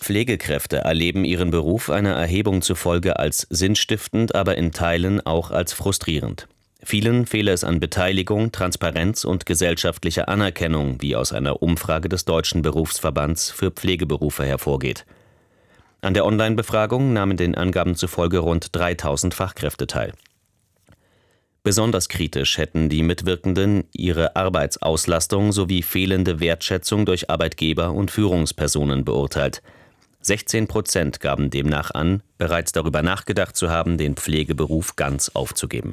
Pflegekräfte erleben ihren Beruf einer Erhebung zufolge als sinnstiftend, aber in Teilen auch als frustrierend. Vielen fehle es an Beteiligung, Transparenz und gesellschaftlicher Anerkennung, wie aus einer Umfrage des Deutschen Berufsverbands für Pflegeberufe hervorgeht. An der Online-Befragung nahmen den Angaben zufolge rund 3000 Fachkräfte teil. Besonders kritisch hätten die Mitwirkenden ihre Arbeitsauslastung sowie fehlende Wertschätzung durch Arbeitgeber und Führungspersonen beurteilt. 16% gaben demnach an, bereits darüber nachgedacht zu haben, den Pflegeberuf ganz aufzugeben.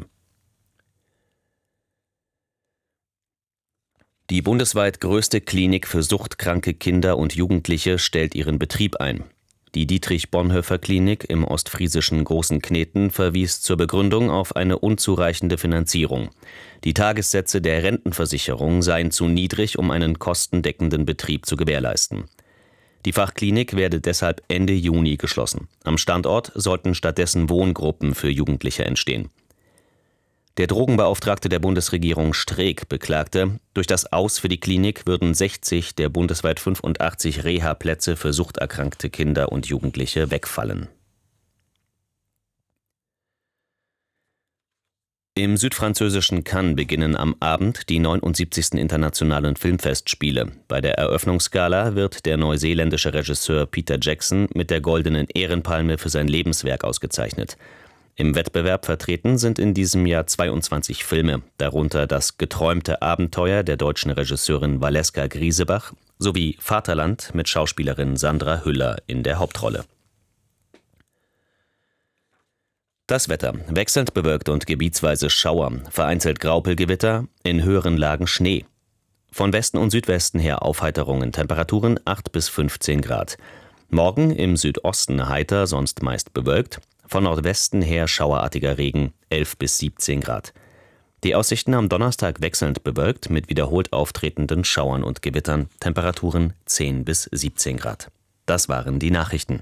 Die bundesweit größte Klinik für suchtkranke Kinder und Jugendliche stellt ihren Betrieb ein. Die Dietrich-Bonhoeffer-Klinik im ostfriesischen Großen Kneten verwies zur Begründung auf eine unzureichende Finanzierung. Die Tagessätze der Rentenversicherung seien zu niedrig, um einen kostendeckenden Betrieb zu gewährleisten. Die Fachklinik werde deshalb Ende Juni geschlossen. Am Standort sollten stattdessen Wohngruppen für Jugendliche entstehen. Der Drogenbeauftragte der Bundesregierung Streeck beklagte, durch das Aus für die Klinik würden 60 der bundesweit 85 Reha-Plätze für suchterkrankte Kinder und Jugendliche wegfallen. Im südfranzösischen Cannes beginnen am Abend die 79. Internationalen Filmfestspiele. Bei der Eröffnungsgala wird der neuseeländische Regisseur Peter Jackson mit der Goldenen Ehrenpalme für sein Lebenswerk ausgezeichnet. Im Wettbewerb vertreten sind in diesem Jahr 22 Filme, darunter Das geträumte Abenteuer der deutschen Regisseurin Valeska Griesebach sowie Vaterland mit Schauspielerin Sandra Hüller in der Hauptrolle. Das Wetter: wechselnd bewölkt und gebietsweise Schauer, vereinzelt Graupelgewitter, in höheren Lagen Schnee. Von Westen und Südwesten her Aufheiterungen, Temperaturen 8 bis 15 Grad. Morgen im Südosten heiter, sonst meist bewölkt. Von Nordwesten her schauerartiger Regen, 11 bis 17 Grad. Die Aussichten am Donnerstag wechselnd bewölkt mit wiederholt auftretenden Schauern und Gewittern, Temperaturen 10 bis 17 Grad. Das waren die Nachrichten.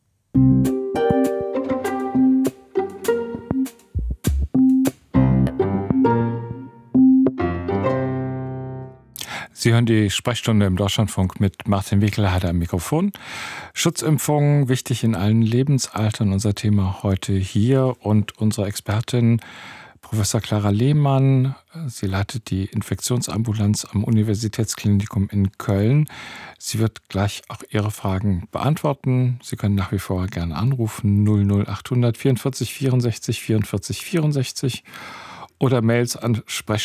Sie hören die Sprechstunde im Deutschlandfunk mit Martin Wickelhardt am Mikrofon. Schutzimpfungen, wichtig in allen Lebensaltern, unser Thema heute hier. Und unsere Expertin, Professor Clara Lehmann, sie leitet die Infektionsambulanz am Universitätsklinikum in Köln. Sie wird gleich auch Ihre Fragen beantworten. Sie können nach wie vor gerne anrufen, 00800 44 64 44 64. Oder Mails an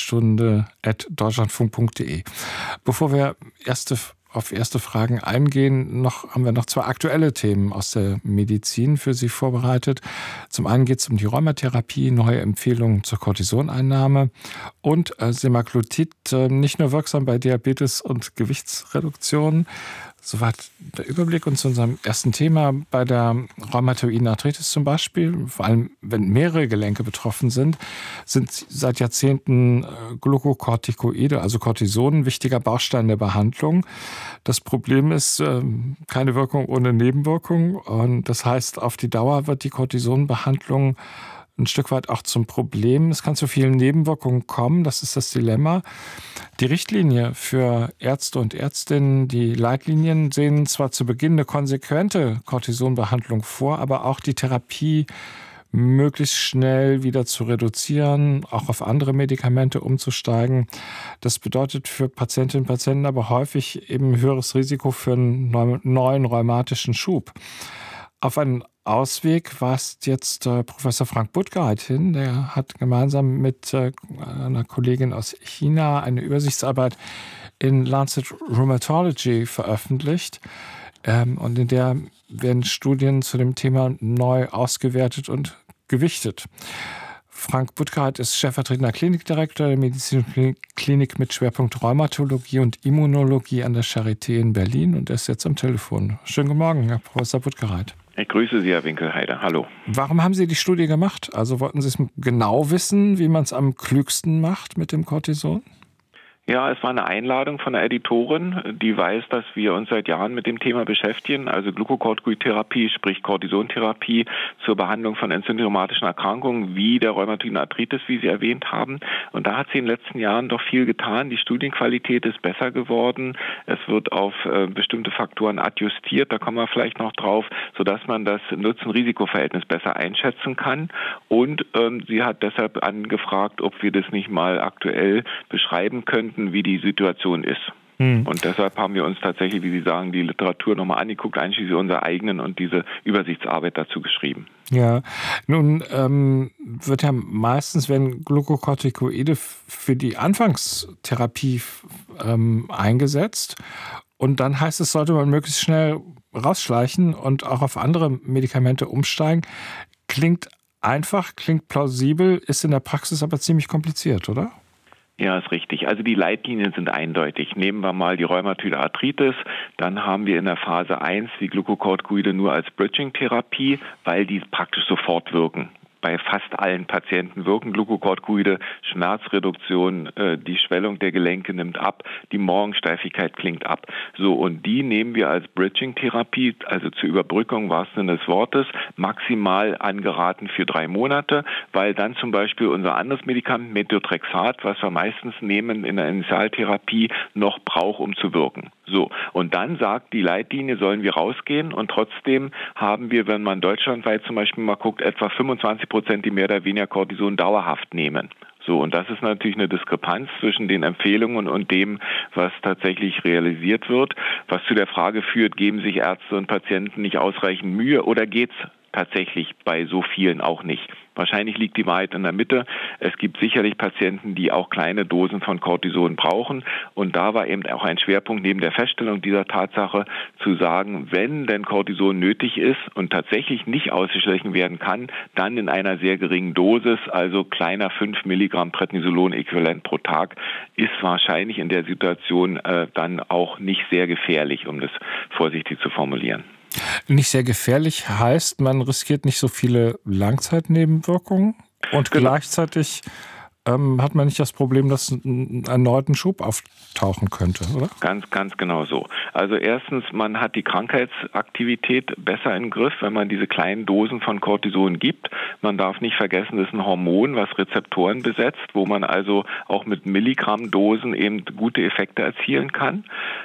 sprechstunde@deutschlandfunk.de. Bevor wir auf erste Fragen eingehen, haben wir noch zwei aktuelle Themen aus der Medizin für Sie vorbereitet. Zum einen geht es um die Rheumatherapie, neue Empfehlungen zur Cortisoneinnahme und Semaglutid, nicht nur wirksam bei Diabetes und Gewichtsreduktion. Soweit der Überblick. Und zu unserem ersten Thema bei der rheumatoiden Arthritis zum Beispiel, vor allem wenn mehrere Gelenke betroffen sind seit Jahrzehnten Glukokortikoide, also Cortison, ein wichtiger Baustein der Behandlung. Das Problem ist, keine Wirkung ohne Nebenwirkung. Und das heißt, auf die Dauer wird die Cortisonbehandlung ein Stück weit auch zum Problem. Es kann zu vielen Nebenwirkungen kommen, das ist das Dilemma. Die Richtlinie für Ärzte und Ärztinnen, die Leitlinien sehen zwar zu Beginn eine konsequente Cortisonbehandlung vor, aber auch die Therapie möglichst schnell wieder zu reduzieren, auch auf andere Medikamente umzusteigen. Das bedeutet für Patientinnen und Patienten aber häufig eben ein höheres Risiko für einen neuen rheumatischen Schub. Auf einen Ausweg weist jetzt Professor Frank Buttgereit hin. Der hat gemeinsam mit einer Kollegin aus China eine Übersichtsarbeit in Lancet Rheumatology veröffentlicht. Und in der werden Studien zu dem Thema neu ausgewertet und gewichtet. Frank Buttgereit ist stellvertretender Klinikdirektor der Medizinklinik mit Schwerpunkt Rheumatologie und Immunologie an der Charité in Berlin und er ist jetzt am Telefon. Schönen guten Morgen, Herr Professor Buttgereit. Ich grüße Sie, Herr Winkelheide. Hallo. Warum haben Sie die Studie gemacht? Also wollten Sie es genau wissen, wie man es am klügsten macht mit dem Cortison? Ja, es war eine Einladung von der Editorin, die weiß, dass wir uns seit Jahren mit dem Thema beschäftigen, also Glucocorticoid-Therapie, sprich Cortisontherapie zur Behandlung von entzündlich-rheumatischen Erkrankungen wie der rheumatoiden Arthritis, wie Sie erwähnt haben. Und da hat sie in den letzten Jahren doch viel getan. Die Studienqualität ist besser geworden. Es wird auf bestimmte Faktoren adjustiert, da kommen wir vielleicht noch drauf, sodass man das Nutzen-Risiko-Verhältnis besser einschätzen kann. Und sie hat deshalb angefragt, ob wir das nicht mal aktuell beschreiben könnten, wie die Situation ist. Und deshalb haben wir uns tatsächlich, wie Sie sagen, die Literatur nochmal angeguckt, einschließlich unserer eigenen und diese Übersichtsarbeit dazu geschrieben. Ja, nun wird ja meistens, wenn Glucocorticoide für die Anfangstherapie eingesetzt und dann heißt es, sollte man möglichst schnell rausschleichen und auch auf andere Medikamente umsteigen. Klingt einfach, klingt plausibel, ist in der Praxis aber ziemlich kompliziert, oder? Ja, ist richtig. Also die Leitlinien sind eindeutig. Nehmen wir mal die rheumatoide Arthritis, dann haben wir in der Phase 1 die Glucocorticoide nur als Bridging-Therapie, weil die praktisch sofort wirken. Bei fast allen Patienten wirken Glucocorticoide, Schmerzreduktion, die Schwellung der Gelenke nimmt ab, die Morgensteifigkeit klingt ab. So, und die nehmen wir als Bridging-Therapie, also zur Überbrückung im wahrsten Sinne des Wortes, maximal angeraten für 3 Monate, weil dann zum Beispiel unser anderes Medikament Methotrexat, was wir meistens nehmen in der Initialtherapie, noch braucht, um zu wirken. So, und dann sagt die Leitlinie, sollen wir rausgehen und trotzdem haben wir, wenn man deutschlandweit zum Beispiel mal guckt, etwa 25%, die mehr oder weniger Cortison dauerhaft nehmen. So, und das ist natürlich eine Diskrepanz zwischen den Empfehlungen und dem, was tatsächlich realisiert wird, was zu der Frage führt, geben sich Ärzte und Patienten nicht ausreichend Mühe oder geht's tatsächlich bei so vielen auch nicht? Wahrscheinlich liegt die Wahrheit in der Mitte. Es gibt sicherlich Patienten, die auch kleine Dosen von Cortison brauchen. Und da war eben auch ein Schwerpunkt neben der Feststellung dieser Tatsache zu sagen, wenn denn Cortison nötig ist und tatsächlich nicht ausgeschlichen werden kann, dann in einer sehr geringen Dosis, also kleiner 5 Milligramm Prednisolon-Äquivalent pro Tag, ist wahrscheinlich in der Situation dann auch nicht sehr gefährlich, um das vorsichtig zu formulieren. Nicht sehr gefährlich heißt, man riskiert nicht so viele Langzeitnebenwirkungen und gleichzeitig hat man nicht das Problem, dass ein erneuten Schub auftauchen könnte, oder? Ganz genau so. Also erstens, man hat die Krankheitsaktivität besser im Griff, wenn man diese kleinen Dosen von Cortison gibt. Man darf nicht vergessen, das ist ein Hormon, was Rezeptoren besetzt, wo man also auch mit Milligrammdosen eben gute Effekte erzielen kann.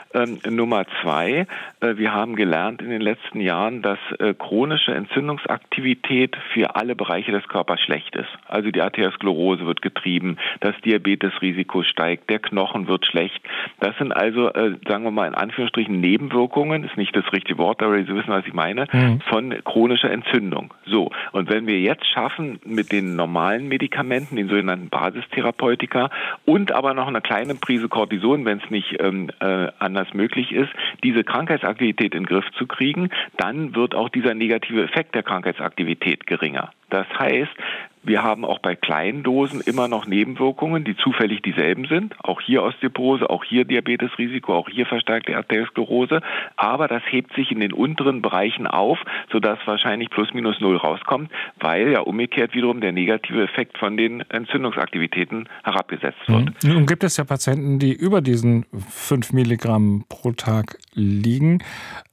Nummer 2, wir haben gelernt in den letzten Jahren, dass chronische Entzündungsaktivität für alle Bereiche des Körpers schlecht ist. Also die Arteriosklerose wird getrieben, das Diabetesrisiko steigt, der Knochen wird schlecht. Das sind also, sagen wir mal in Anführungsstrichen, Nebenwirkungen, ist nicht das richtige Wort, aber Sie wissen, was ich meine, von chronischer Entzündung. So, und wenn wir jetzt schaffen, mit den normalen Medikamenten, den sogenannten Basistherapeutika und aber noch eine kleine Prise Cortison, wenn es nicht anders möglich ist, diese Krankheitsaktivität in den Griff zu kriegen, dann wird auch dieser negative Effekt der Krankheitsaktivität geringer. Das heißt, wir haben auch bei kleinen Dosen immer noch Nebenwirkungen, die zufällig dieselben sind. Auch hier Osteoporose, auch hier Diabetesrisiko, auch hier verstärkte Arteriosklerose. Aber das hebt sich in den unteren Bereichen auf, sodass wahrscheinlich plus minus null rauskommt, weil ja umgekehrt wiederum der negative Effekt von den Entzündungsaktivitäten herabgesetzt wird. Nun gibt es ja Patienten, die über diesen 5 Milligramm pro Tag liegen.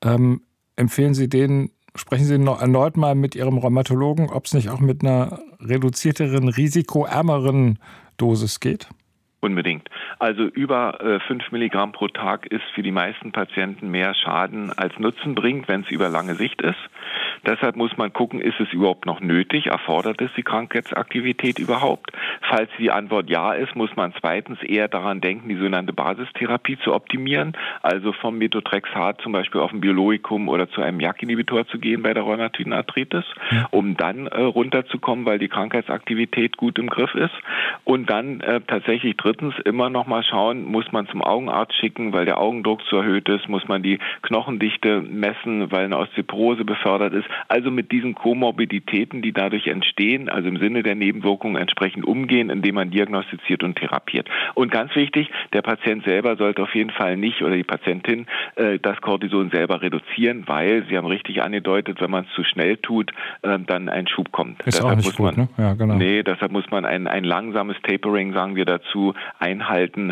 Empfehlen Sie denen, sprechen Sie noch erneut mal mit Ihrem Rheumatologen, ob es nicht auch mit einer reduzierteren, risikoärmeren Dosis geht? Unbedingt. Also über 5 Milligramm pro Tag ist für die meisten Patienten mehr Schaden als Nutzen bringt, wenn es über lange Sicht ist. Deshalb muss man gucken, ist es überhaupt noch nötig? Erfordert es die Krankheitsaktivität überhaupt? Falls die Antwort ja ist, muss man zweitens eher daran denken, die sogenannte Basistherapie zu optimieren, also vom Methotrexat zum Beispiel auf ein Biologikum oder zu einem JAK-Inhibitor zu gehen bei der rheumatoiden Arthritis, um dann runterzukommen, weil die Krankheitsaktivität gut im Griff ist. Und dann tatsächlich drittens immer noch mal schauen, muss man zum Augenarzt schicken, weil der Augendruck zu erhöht ist, muss man die Knochendichte messen, weil eine Osteoporose befördert ist. also mit diesen Komorbiditäten, die dadurch entstehen, also im Sinne der Nebenwirkungen entsprechend umgehen, indem man diagnostiziert und therapiert. Und ganz wichtig, der Patient selber sollte auf jeden Fall nicht oder die Patientin das Cortison selber reduzieren, weil, Sie haben richtig angedeutet, wenn man es zu schnell tut, dann ein Schub kommt. Ist auch nicht gut, ne? Ja, genau. Nee, deshalb muss man ein langsames Tapering, sagen wir dazu, einhalten,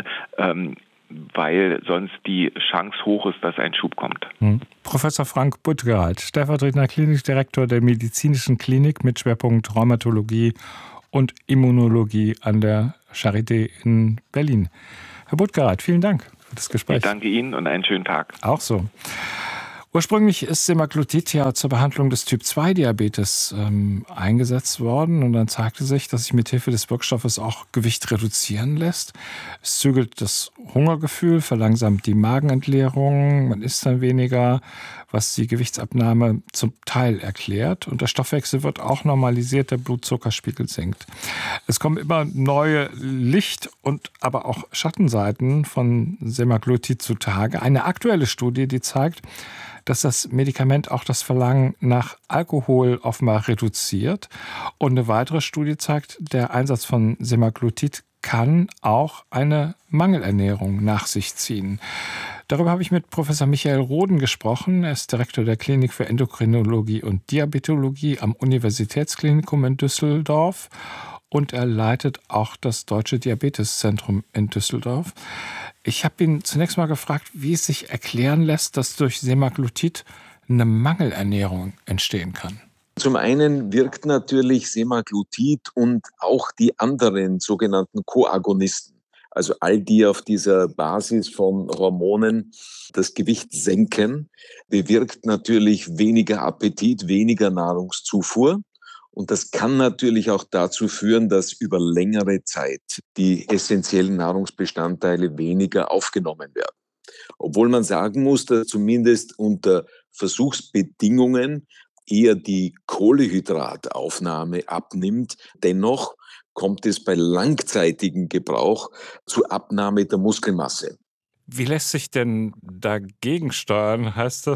weil sonst die Chance hoch ist, dass ein Schub kommt. Professor Frank Buttgereit, stellvertretender Klinikdirektor der Medizinischen Klinik mit Schwerpunkt Rheumatologie und Immunologie an der Charité in Berlin. Herr Buttgereit, vielen Dank für das Gespräch. Ich danke Ihnen und einen schönen Tag. Auch so. Ursprünglich ist Semaglutid ja zur Behandlung des Typ-2-Diabetes eingesetzt worden und dann zeigte sich, dass sich mithilfe des Wirkstoffes auch Gewicht reduzieren lässt. Es zügelt das Hungergefühl, verlangsamt die Magenentleerung, man isst dann weniger, was die Gewichtsabnahme zum Teil erklärt und der Stoffwechsel wird auch normalisiert, der Blutzuckerspiegel sinkt. Es kommen immer neue Licht- und aber auch Schattenseiten von Semaglutid zutage. Eine aktuelle Studie, die zeigt, dass das Medikament auch das Verlangen nach Alkohol offenbar reduziert. Und eine weitere Studie zeigt, der Einsatz von Semaglutid kann auch eine Mangelernährung nach sich ziehen. Darüber habe ich mit Professor Michael Roden gesprochen. Er ist Direktor der Klinik für Endokrinologie und Diabetologie am Universitätsklinikum in Düsseldorf. Und er leitet auch das Deutsche Diabeteszentrum in Düsseldorf. Ich habe ihn zunächst mal gefragt, wie es sich erklären lässt, dass durch Semaglutid eine Mangelernährung entstehen kann. Zum einen wirkt natürlich Semaglutid und auch die anderen sogenannten Koagonisten, also all die auf dieser Basis von Hormonen das Gewicht senken, bewirkt natürlich weniger Appetit, weniger Nahrungszufuhr. Und das kann natürlich auch dazu führen, dass über längere Zeit die essentiellen Nahrungsbestandteile weniger aufgenommen werden. Obwohl man sagen muss, dass zumindest unter Versuchsbedingungen eher die Kohlenhydrataufnahme abnimmt. Dennoch kommt es bei langzeitigem Gebrauch zu Abnahme der Muskelmasse. Wie lässt sich denn dagegen steuern? Heißt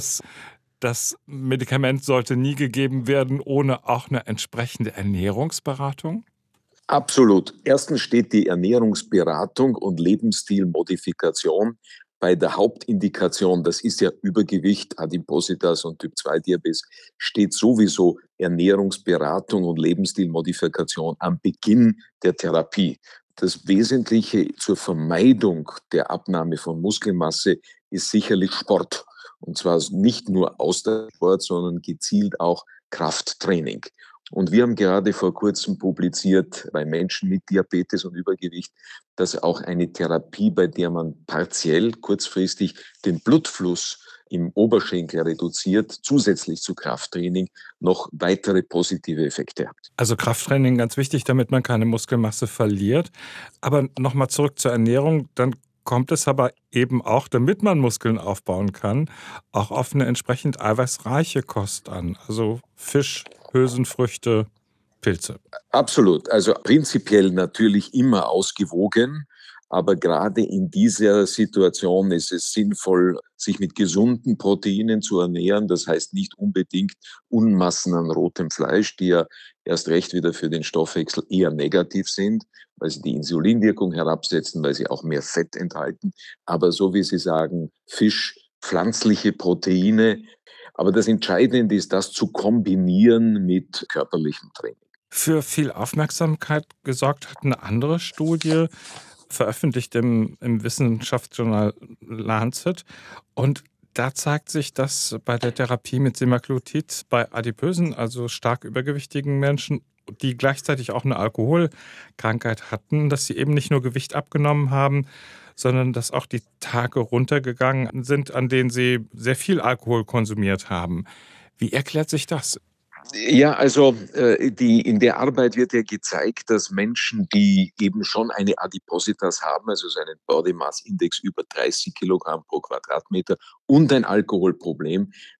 das Medikament sollte nie gegeben werden ohne auch eine entsprechende Ernährungsberatung? Absolut. Erstens steht die Ernährungsberatung und Lebensstilmodifikation bei der Hauptindikation, das ist ja Übergewicht, Adipositas und Typ-2-Diabetes, steht sowieso Ernährungsberatung und Lebensstilmodifikation am Beginn der Therapie. Das Wesentliche zur Vermeidung der Abnahme von Muskelmasse ist sicherlich Sport. Und zwar nicht nur Ausdauersport, sondern gezielt auch Krafttraining. Und wir haben gerade vor kurzem publiziert bei Menschen mit Diabetes und Übergewicht, dass auch eine Therapie, bei der man partiell kurzfristig den Blutfluss im Oberschenkel reduziert, zusätzlich zu Krafttraining noch weitere positive Effekte hat. Also Krafttraining ganz wichtig, damit man keine Muskelmasse verliert. Aber nochmal zurück zur Ernährung, dann kommt es aber eben auch, damit man Muskeln aufbauen kann, auch auf eine entsprechend eiweißreiche Kost an. Also Fisch, Hülsenfrüchte, Pilze. Absolut. Also prinzipiell natürlich immer ausgewogen. Aber gerade in dieser Situation ist es sinnvoll, sich mit gesunden Proteinen zu ernähren. Das heißt nicht unbedingt Unmassen an rotem Fleisch, die ja erst recht wieder für den Stoffwechsel eher negativ sind, weil sie die Insulinwirkung herabsetzen, weil sie auch mehr Fett enthalten. Aber so wie Sie sagen, Fisch, pflanzliche Proteine. Aber das Entscheidende ist, das zu kombinieren mit körperlichem Training. Für viel Aufmerksamkeit gesorgt hat eine andere Studie, veröffentlicht im Wissenschaftsjournal Lancet. Und da zeigt sich, dass bei der Therapie mit Semaglutid bei adipösen, also stark übergewichtigen Menschen, die gleichzeitig auch eine Alkoholkrankheit hatten, dass sie eben nicht nur Gewicht abgenommen haben, sondern dass auch die Tage runtergegangen sind, an denen sie sehr viel Alkohol konsumiert haben. Wie erklärt sich das? Ja, also in der Arbeit wird ja gezeigt, dass Menschen, die eben schon eine Adipositas haben, also so einen Body Mass Index über 30 Kilogramm pro Quadratmeter und ein Alkoholproblem,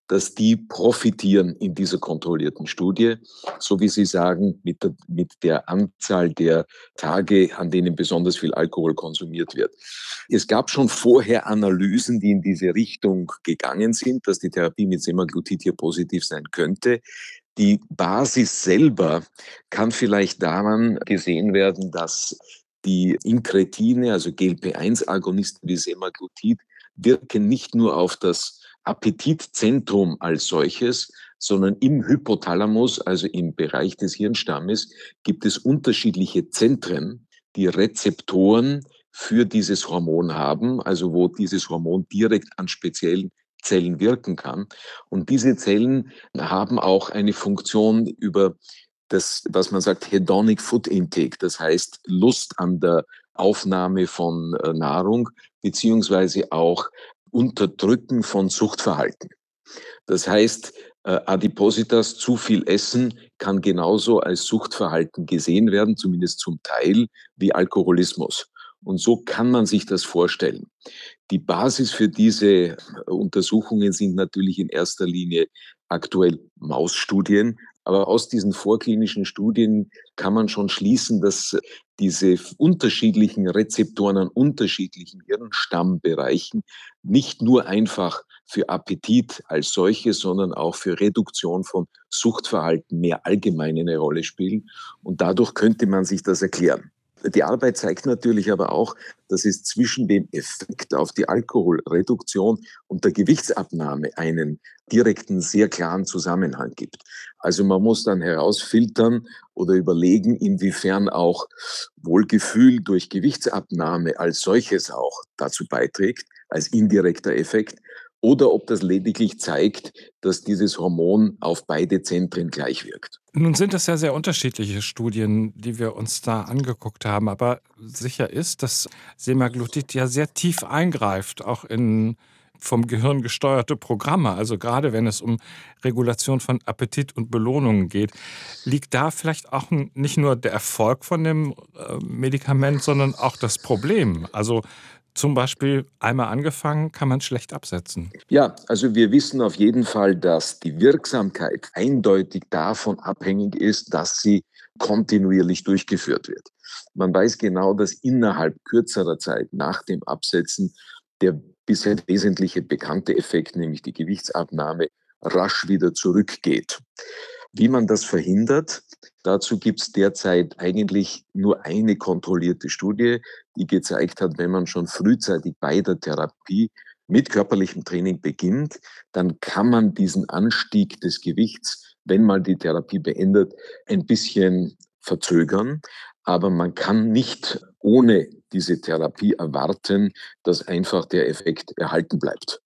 dass die profitieren in dieser kontrollierten Studie, so wie Sie sagen, mit der Anzahl der Tage, an denen besonders viel Alkohol konsumiert wird. Es gab schon vorher Analysen, die in diese Richtung gegangen sind, dass die Therapie mit Semaglutid hier positiv sein könnte. Die Basis selber kann vielleicht daran gesehen werden, dass die Incretine, also GLP-1-Agonisten wie Semaglutid, wirken nicht nur auf das Appetitzentrum als solches, sondern im Hypothalamus, also im Bereich des Hirnstammes, gibt es unterschiedliche Zentren, die Rezeptoren für dieses Hormon haben, also wo dieses Hormon direkt an speziellen Zellen wirken kann. Und diese Zellen haben auch eine Funktion über das, was man sagt, Hedonic Food Intake, das heißt Lust an der Aufnahme von Nahrung, beziehungsweise auch Unterdrücken von Suchtverhalten. Das heißt, Adipositas, zu viel Essen, kann genauso als Suchtverhalten gesehen werden, zumindest zum Teil, wie Alkoholismus. Und so kann man sich das vorstellen. Die Basis für diese Untersuchungen sind natürlich in erster Linie aktuell Mausstudien. Aber aus diesen vorklinischen Studien kann man schon schließen, dass diese unterschiedlichen Rezeptoren an unterschiedlichen Hirnstammbereichen nicht nur einfach für Appetit als solches, sondern auch für Reduktion von Suchtverhalten mehr allgemein eine Rolle spielen. Und dadurch könnte man sich das erklären. Die Arbeit zeigt natürlich aber auch, dass es zwischen dem Effekt auf die Alkoholreduktion und der Gewichtsabnahme einen direkten, sehr klaren Zusammenhang gibt. Also man muss dann herausfiltern oder überlegen, inwiefern auch Wohlgefühl durch Gewichtsabnahme als solches auch dazu beiträgt, als indirekter Effekt, oder ob das lediglich zeigt, dass dieses Hormon auf beide Zentren gleich wirkt. Nun sind es ja sehr unterschiedliche Studien, die wir uns da angeguckt haben. Aber sicher ist, dass Semaglutid ja sehr tief eingreift, auch in vom Gehirn gesteuerte Programme. Also gerade wenn es um Regulation von Appetit und Belohnungen geht. Liegt da vielleicht auch nicht nur der Erfolg von dem Medikament, sondern auch das Problem? Also zum Beispiel einmal angefangen, kann man schlecht absetzen. Ja, also wir wissen auf jeden Fall, dass die Wirksamkeit eindeutig davon abhängig ist, dass sie kontinuierlich durchgeführt wird. Man weiß genau, dass innerhalb kürzerer Zeit nach dem Absetzen der bisher wesentliche bekannte Effekt, nämlich die Gewichtsabnahme, rasch wieder zurückgeht. Wie man das verhindert, dazu gibt es derzeit eigentlich nur eine kontrollierte Studie, die gezeigt hat, wenn man schon frühzeitig bei der Therapie mit körperlichem Training beginnt, dann kann man diesen Anstieg des Gewichts, wenn man die Therapie beendet, ein bisschen verzögern. Aber man kann nicht ohne diese Therapie erwarten, dass einfach der Effekt erhalten bleibt.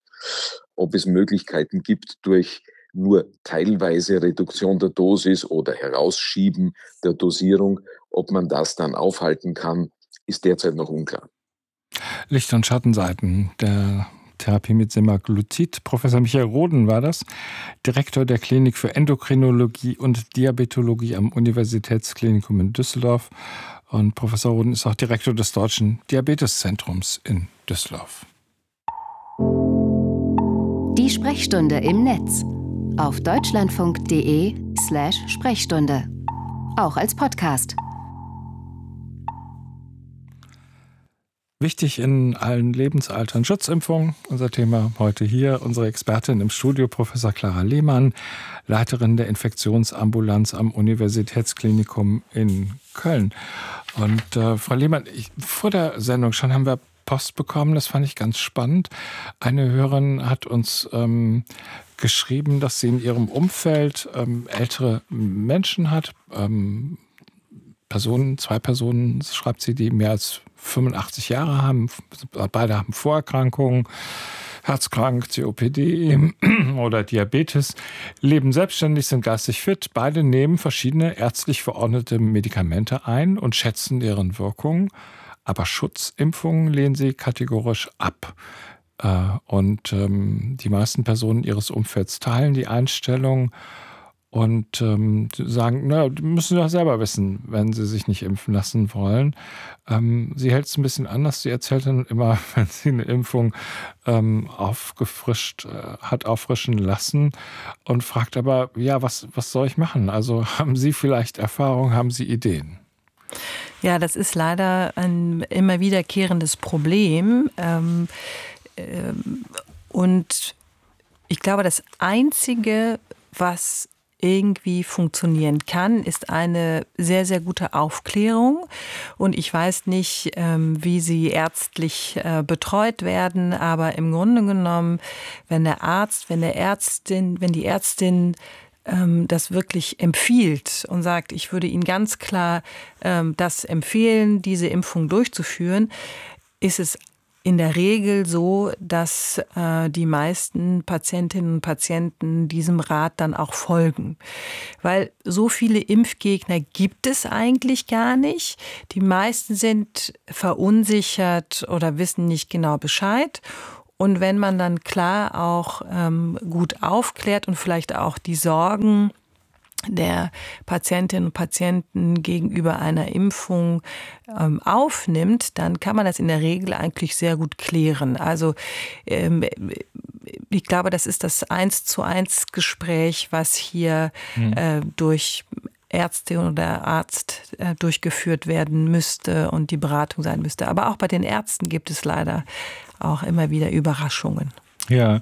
Ob es Möglichkeiten gibt, durch nur teilweise Reduktion der Dosis oder Herausschieben der Dosierung, ob man das dann aufhalten kann, ist derzeit noch unklar. Licht- und Schattenseiten der Therapie mit Semaglutid. Professor Michael Roden war das, Direktor der Klinik für Endokrinologie und Diabetologie am Universitätsklinikum in Düsseldorf. Und Professor Roden ist auch Direktor des Deutschen Diabeteszentrums in Düsseldorf. Die Sprechstunde im Netz auf deutschlandfunk.de/Sprechstunde. Auch als Podcast. Wichtig in allen Lebensaltern: Schutzimpfung. Unser Thema heute hier. Unsere Expertin im Studio, Professor Clara Lehmann, Leiterin der Infektionsambulanz am Universitätsklinikum in Köln. Und Frau Lehmann, vor der Sendung schon haben wir Post bekommen, das fand ich ganz spannend. Eine Hörerin hat uns geschrieben, dass sie in ihrem Umfeld ältere Menschen hat, zwei Personen, schreibt sie, die mehr als 85 Jahre haben. Beide haben Vorerkrankungen, herzkrank, COPD oder Diabetes, leben selbstständig, sind geistig fit. Beide nehmen verschiedene ärztlich verordnete Medikamente ein und schätzen deren Wirkung. Aber Schutzimpfungen lehnen sie kategorisch ab. Und die meisten Personen ihres Umfelds teilen die Einstellung. und sagen, na, müssen Sie doch selber wissen, wenn Sie sich nicht impfen lassen wollen. Sie hält es ein bisschen anders. Sie erzählt dann immer, wenn sie eine Impfung hat auffrischen lassen und fragt aber, ja, was soll ich machen? Also haben Sie vielleicht Erfahrung, haben Sie Ideen? Ja, das ist leider ein immer wiederkehrendes Problem. Und ich glaube, das Einzige, was irgendwie funktionieren kann, ist eine sehr, sehr gute Aufklärung. Und ich weiß nicht, wie sie ärztlich betreut werden, aber im Grunde genommen, wenn die Ärztin das wirklich empfiehlt und sagt, ich würde Ihnen ganz klar das empfehlen, diese Impfung durchzuführen, ist es in der Regel so, dass die meisten Patientinnen und Patienten diesem Rat dann auch folgen. Weil so viele Impfgegner gibt es eigentlich gar nicht. Die meisten sind verunsichert oder wissen nicht genau Bescheid. Und wenn man dann klar auch gut aufklärt und vielleicht auch die Sorgen der Patientinnen und Patienten gegenüber einer Impfung aufnimmt, dann kann man das in der Regel eigentlich sehr gut klären. Also ich glaube, das ist das 1:1 Gespräch, was hier durch Ärztin oder Arzt durchgeführt werden müsste und die Beratung sein müsste. Aber auch bei den Ärzten gibt es leider auch immer wieder Überraschungen. Ja,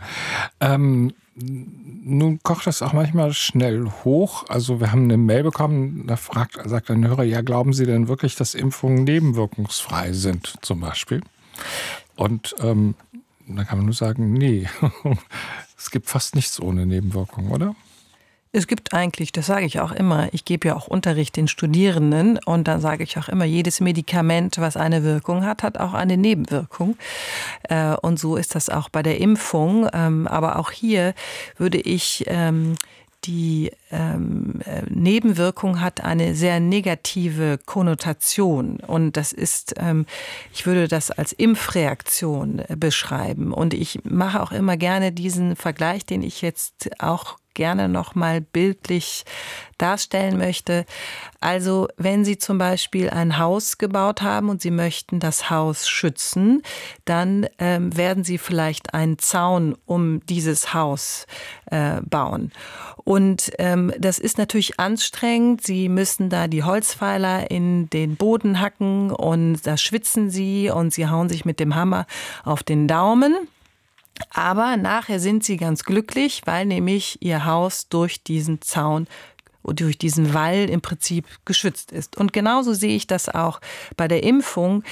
nun kocht das auch manchmal schnell hoch. Also wir haben eine Mail bekommen, da sagt ein Hörer, ja, glauben Sie denn wirklich, dass Impfungen nebenwirkungsfrei sind zum Beispiel? Und dann kann man nur sagen, nee, es gibt fast nichts ohne Nebenwirkungen, oder? Es gibt eigentlich, das sage ich auch immer, ich gebe ja auch Unterricht den Studierenden und dann sage ich auch immer, jedes Medikament, was eine Wirkung hat, hat auch eine Nebenwirkung. Und so ist das auch bei der Impfung. Aber auch hier würde ich die Nebenwirkung hat eine sehr negative Konnotation und das ist, ich würde das als Impfreaktion beschreiben und ich mache auch immer gerne diesen Vergleich, den ich jetzt auch gerne noch mal bildlich darstellen möchte. Also wenn Sie zum Beispiel ein Haus gebaut haben und Sie möchten das Haus schützen, dann werden Sie vielleicht einen Zaun um dieses Haus bauen. Und das ist natürlich anstrengend. Sie müssen da die Holzpfeiler in den Boden hacken und da schwitzen Sie und Sie hauen sich mit dem Hammer auf den Daumen. Aber nachher sind sie ganz glücklich, weil nämlich ihr Haus durch diesen Zaun, durch diesen Wall im Prinzip geschützt ist. Und genauso sehe ich das auch bei der Impfung.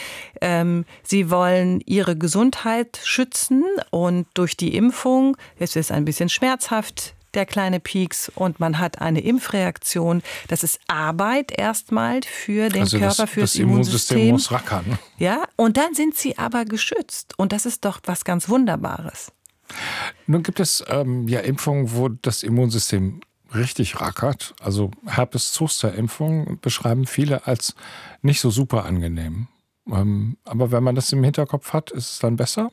Sie wollen ihre Gesundheit schützen und durch die Impfung, es ist ein bisschen schmerzhaft, der kleine Pieks und man hat eine Impfreaktion. Das ist Arbeit erstmal für den Körper, fürs Immunsystem. Das Immunsystem muss rackern. Ja, und dann sind sie aber geschützt. Und das ist doch was ganz Wunderbares. Nun gibt es Impfungen, wo das Immunsystem richtig rackert. Also Herpes-Zoster-Impfung beschreiben viele als nicht so super angenehm. Aber wenn man das im Hinterkopf hat, ist es dann besser?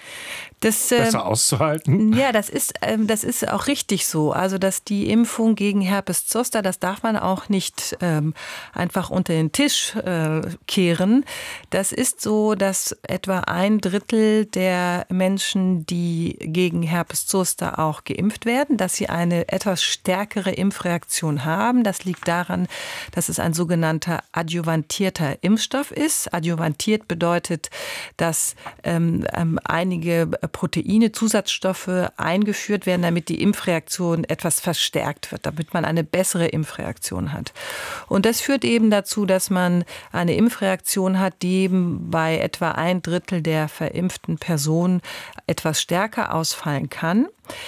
Besser auszuhalten? Ja, das ist auch richtig so. Also, dass die Impfung gegen Herpes Zoster, das darf man auch nicht einfach unter den Tisch kehren. Das ist so, dass etwa 1/3 der Menschen, die gegen Herpes Zoster auch geimpft werden, dass sie eine etwas stärkere Impfreaktion haben. Das liegt daran, dass es ein sogenannter adjuvantierter Impfstoff ist. Adjuvantiert bedeutet, dass einige Proteine, Zusatzstoffe eingeführt werden, damit die Impfreaktion etwas verstärkt wird, damit man eine bessere Impfreaktion hat. Und das führt eben dazu, dass man eine Impfreaktion hat, die eben bei etwa 1/3 der verimpften Personen etwas stärker ausfallen kann.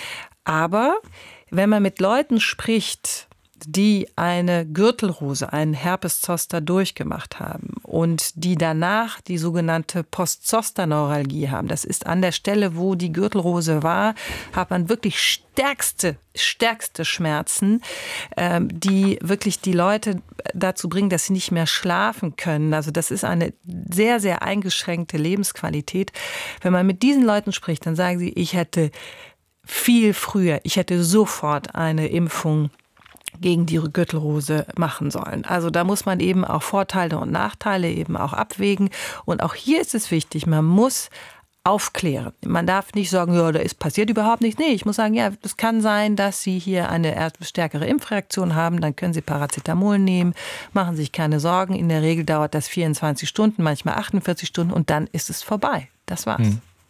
Aber wenn man mit Leuten spricht, die eine Gürtelrose, einen Herpes-Zoster durchgemacht haben und die danach die sogenannte Post-Zoster-Neuralgie haben. Das ist an der Stelle, wo die Gürtelrose war, hat man wirklich stärkste Schmerzen, die wirklich die Leute dazu bringen, dass sie nicht mehr schlafen können. Also das ist eine sehr, sehr eingeschränkte Lebensqualität. Wenn man mit diesen Leuten spricht, dann sagen sie, ich hätte viel früher, ich hätte sofort eine Impfung gegen die Gürtelrose machen sollen. Also da muss man eben auch Vorteile und Nachteile eben auch abwägen. Und auch hier ist es wichtig, man muss aufklären. Man darf nicht sagen, ja, da passiert überhaupt nichts. Nee, ich muss sagen, ja, es kann sein, dass Sie hier eine stärkere Impfreaktion haben, dann können Sie Paracetamol nehmen, machen sich keine Sorgen. In der Regel dauert das 24 Stunden, manchmal 48 Stunden und dann ist es vorbei. Das war's.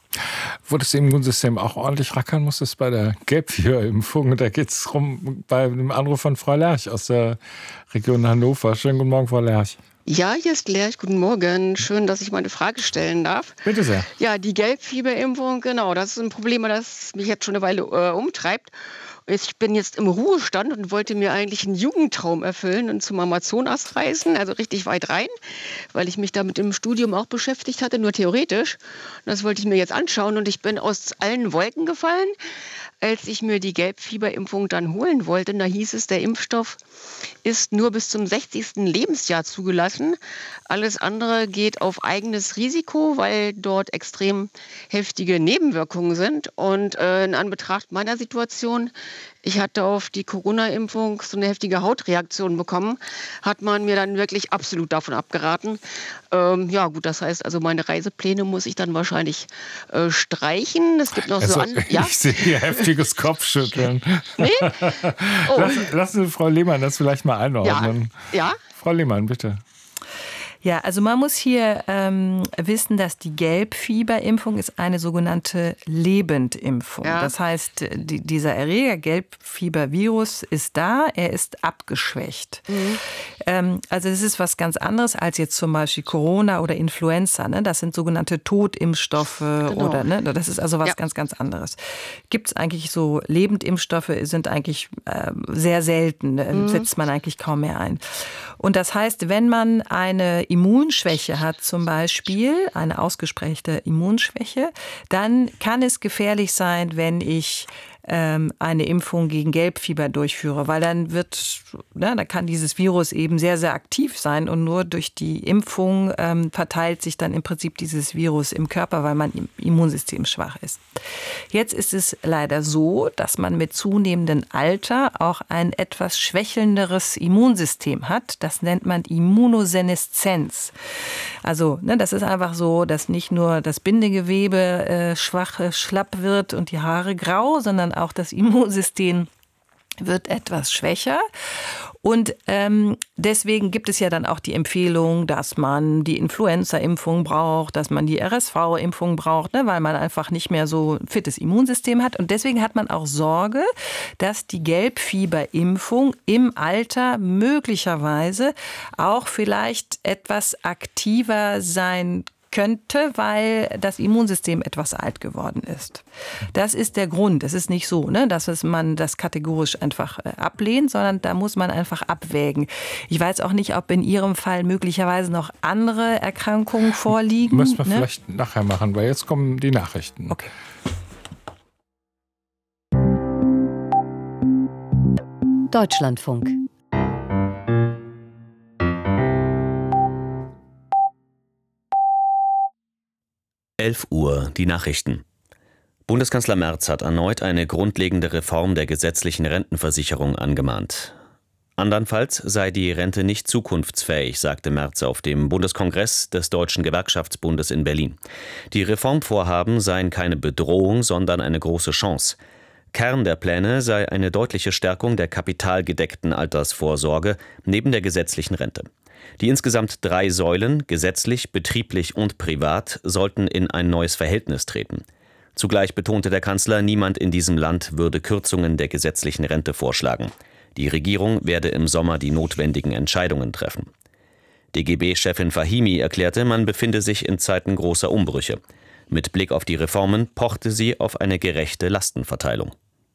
Wo das Immunsystem auch ordentlich rackern muss, ist bei der Gelbfieberimpfung. Da geht es rum bei dem Anruf von Frau Lerch aus der Region Hannover. Schönen guten Morgen, Frau Lerch. Ja, hier ist Lerch. Guten Morgen. Schön, dass ich meine Frage stellen darf. Bitte sehr. Ja, die Gelbfieberimpfung, genau, das ist ein Problem, das mich jetzt schon eine Weile umtreibt. Ich bin jetzt im Ruhestand und wollte mir eigentlich einen Jugendtraum erfüllen und zum Amazonas reisen, also richtig weit rein, weil ich mich damit im Studium auch beschäftigt hatte, nur theoretisch. Und das wollte ich mir jetzt anschauen und ich bin aus allen Wolken gefallen, als ich mir die Gelbfieberimpfung dann holen wollte. Da hieß es, der Impfstoff ist nur bis zum 60. Lebensjahr zugelassen. Alles andere geht auf eigenes Risiko, weil dort extrem heftige Nebenwirkungen sind. Und in Anbetracht meiner Situation, ich hatte auf die Corona-Impfung so eine heftige Hautreaktion bekommen, hat man mir dann wirklich absolut davon abgeraten. Ja gut, das heißt also, meine Reisepläne muss ich dann wahrscheinlich streichen. Es gibt noch also, so ja? Ich sehe hier heftiges Kopfschütteln. Nee? Oh. Lassen Sie Frau Lehmann das vielleicht mal einordnen. Ja? Frau Lehmann, bitte. Ja, also man muss hier wissen, dass die Gelbfieberimpfung ist eine sogenannte Lebendimpfung. Ja. Das heißt, dieser Erreger, Gelbfiebervirus, ist da, er ist abgeschwächt. Also das ist was ganz anderes als jetzt zum Beispiel Corona oder Influenza. Ne? Das sind sogenannte Totimpfstoffe oder ne? Das ist also was ganz, ganz anderes. Gibt es eigentlich so Lebendimpfstoffe, sind eigentlich sehr selten, setzt man eigentlich kaum mehr ein. Und das heißt, wenn man eine Immunschwäche hat, zum Beispiel eine ausgeprägte Immunschwäche, dann kann es gefährlich sein, wenn ich eine Impfung gegen Gelbfieber durchführe, weil dann dann kann dieses Virus eben sehr, sehr aktiv sein und nur durch die Impfung verteilt sich dann im Prinzip dieses Virus im Körper, weil mein Immunsystem schwach ist. Jetzt ist es leider so, dass man mit zunehmendem Alter auch ein etwas schwächelnderes Immunsystem hat. Das nennt man Immunoseneszenz. Also das ist einfach so, dass nicht nur das Bindegewebe schlapp wird und die Haare grau, sondern auch das Immunsystem wird etwas schwächer. Und deswegen gibt es ja dann auch die Empfehlung, dass man die Influenza-Impfung braucht, dass man die RSV-Impfung braucht, weil man einfach nicht mehr so ein fittes Immunsystem hat. Und deswegen hat man auch Sorge, dass die Gelbfieberimpfung im Alter möglicherweise auch vielleicht etwas aktiver sein könnte, weil das Immunsystem etwas alt geworden ist. Das ist der Grund. Es ist nicht so, dass man das kategorisch einfach ablehnt, sondern da muss man einfach abwägen. Ich weiß auch nicht, ob in Ihrem Fall möglicherweise noch andere Erkrankungen vorliegen. Müssen wir vielleicht nachher machen, weil jetzt kommen die Nachrichten. Okay. Deutschlandfunk. Uhr, die Nachrichten. Bundeskanzler Merz hat erneut eine grundlegende Reform der gesetzlichen Rentenversicherung angemahnt. Andernfalls sei die Rente nicht zukunftsfähig, sagte Merz auf dem Bundeskongress des Deutschen Gewerkschaftsbundes in Berlin. Die Reformvorhaben seien keine Bedrohung, sondern eine große Chance. Kern der Pläne sei eine deutliche Stärkung der kapitalgedeckten Altersvorsorge neben der gesetzlichen Rente. Die insgesamt 3 Säulen, gesetzlich, betrieblich und privat, sollten in ein neues Verhältnis treten. Zugleich betonte der Kanzler, niemand in diesem Land würde Kürzungen der gesetzlichen Rente vorschlagen. Die Regierung werde im Sommer die notwendigen Entscheidungen treffen. DGB-Chefin Fahimi erklärte, man befinde sich in Zeiten großer Umbrüche. Mit Blick auf die Reformen pochte sie auf eine gerechte Lastenverteilung.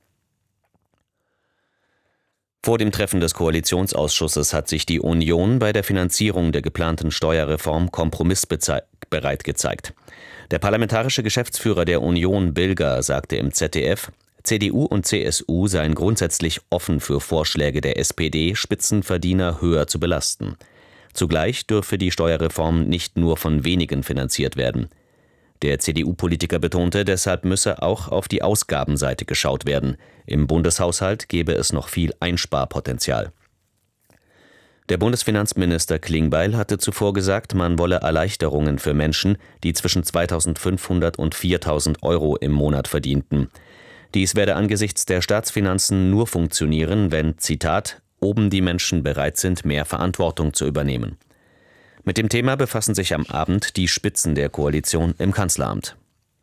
Vor dem Treffen des Koalitionsausschusses hat sich die Union bei der Finanzierung der geplanten Steuerreform kompromissbereit gezeigt. Der parlamentarische Geschäftsführer der Union, Bilger, sagte im ZDF, CDU und CSU seien grundsätzlich offen für Vorschläge der SPD, Spitzenverdiener höher zu belasten. Zugleich dürfe die Steuerreform nicht nur von wenigen finanziert werden. Der CDU-Politiker betonte, deshalb müsse auch auf die Ausgabenseite geschaut werden. Im Bundeshaushalt gebe es noch viel Einsparpotenzial. Der Bundesfinanzminister Klingbeil hatte zuvor gesagt, man wolle Erleichterungen für Menschen, die zwischen 2.500 und 4.000 Euro im Monat verdienten. Dies werde angesichts der Staatsfinanzen nur funktionieren, wenn, Zitat, oben die Menschen bereit sind, mehr Verantwortung zu übernehmen. Mit dem Thema befassen sich am Abend die Spitzen der Koalition im Kanzleramt.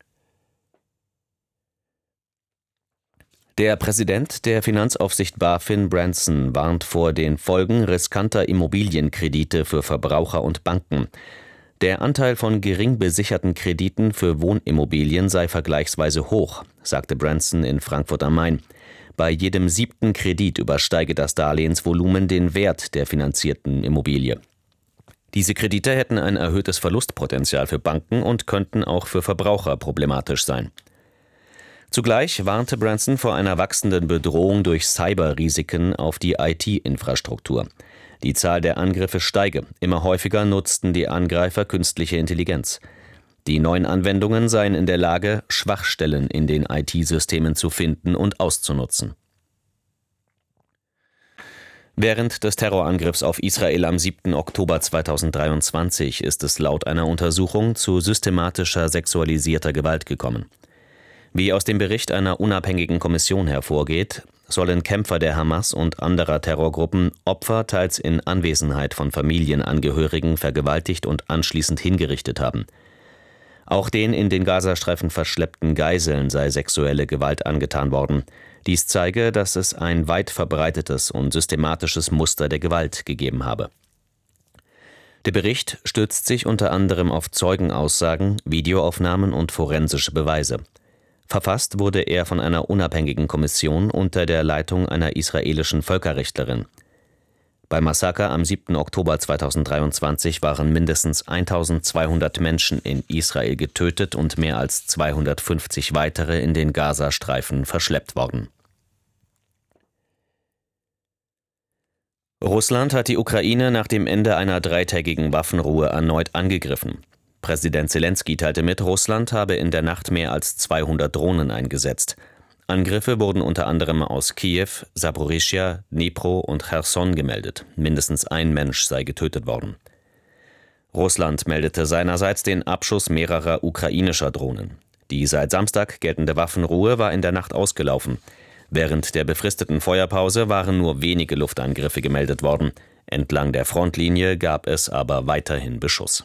Der Präsident der Finanzaufsicht BaFin, Branson, warnt vor den Folgen riskanter Immobilienkredite für Verbraucher und Banken. Der Anteil von gering besicherten Krediten für Wohnimmobilien sei vergleichsweise hoch, sagte Branson in Frankfurt am Main. Bei jedem 7. Kredit übersteige das Darlehensvolumen den Wert der finanzierten Immobilie. Diese Kredite hätten ein erhöhtes Verlustpotenzial für Banken und könnten auch für Verbraucher problematisch sein. Zugleich warnte Branson vor einer wachsenden Bedrohung durch Cyberrisiken auf die IT-Infrastruktur. Die Zahl der Angriffe steige. Immer häufiger nutzten die Angreifer künstliche Intelligenz. Die neuen Anwendungen seien in der Lage, Schwachstellen in den IT-Systemen zu finden und auszunutzen. Während des Terrorangriffs auf Israel am 7. Oktober 2023 ist es laut einer Untersuchung zu systematischer sexualisierter Gewalt gekommen. Wie aus dem Bericht einer unabhängigen Kommission hervorgeht, sollen Kämpfer der Hamas und anderer Terrorgruppen Opfer teils in Anwesenheit von Familienangehörigen vergewaltigt und anschließend hingerichtet haben. Auch den in den Gazastreifen verschleppten Geiseln sei sexuelle Gewalt angetan worden. Dies zeige, dass es ein weit verbreitetes und systematisches Muster der Gewalt gegeben habe. Der Bericht stützt sich unter anderem auf Zeugenaussagen, Videoaufnahmen und forensische Beweise. Verfasst wurde er von einer unabhängigen Kommission unter der Leitung einer israelischen Völkerrechtlerin. Beim Massaker am 7. Oktober 2023 waren mindestens 1.200 Menschen in Israel getötet und mehr als 250 weitere in den Gazastreifen verschleppt worden. Russland hat die Ukraine nach dem Ende einer 3-tägigen Waffenruhe erneut angegriffen. Präsident Selenskyj teilte mit, Russland habe in der Nacht mehr als 200 Drohnen eingesetzt. Angriffe wurden unter anderem aus Kiew, Saporischschja, Dnipro und Cherson gemeldet. Mindestens ein Mensch sei getötet worden. Russland meldete seinerseits den Abschuss mehrerer ukrainischer Drohnen. Die seit Samstag geltende Waffenruhe war in der Nacht ausgelaufen. Während der befristeten Feuerpause waren nur wenige Luftangriffe gemeldet worden. Entlang der Frontlinie gab es aber weiterhin Beschuss.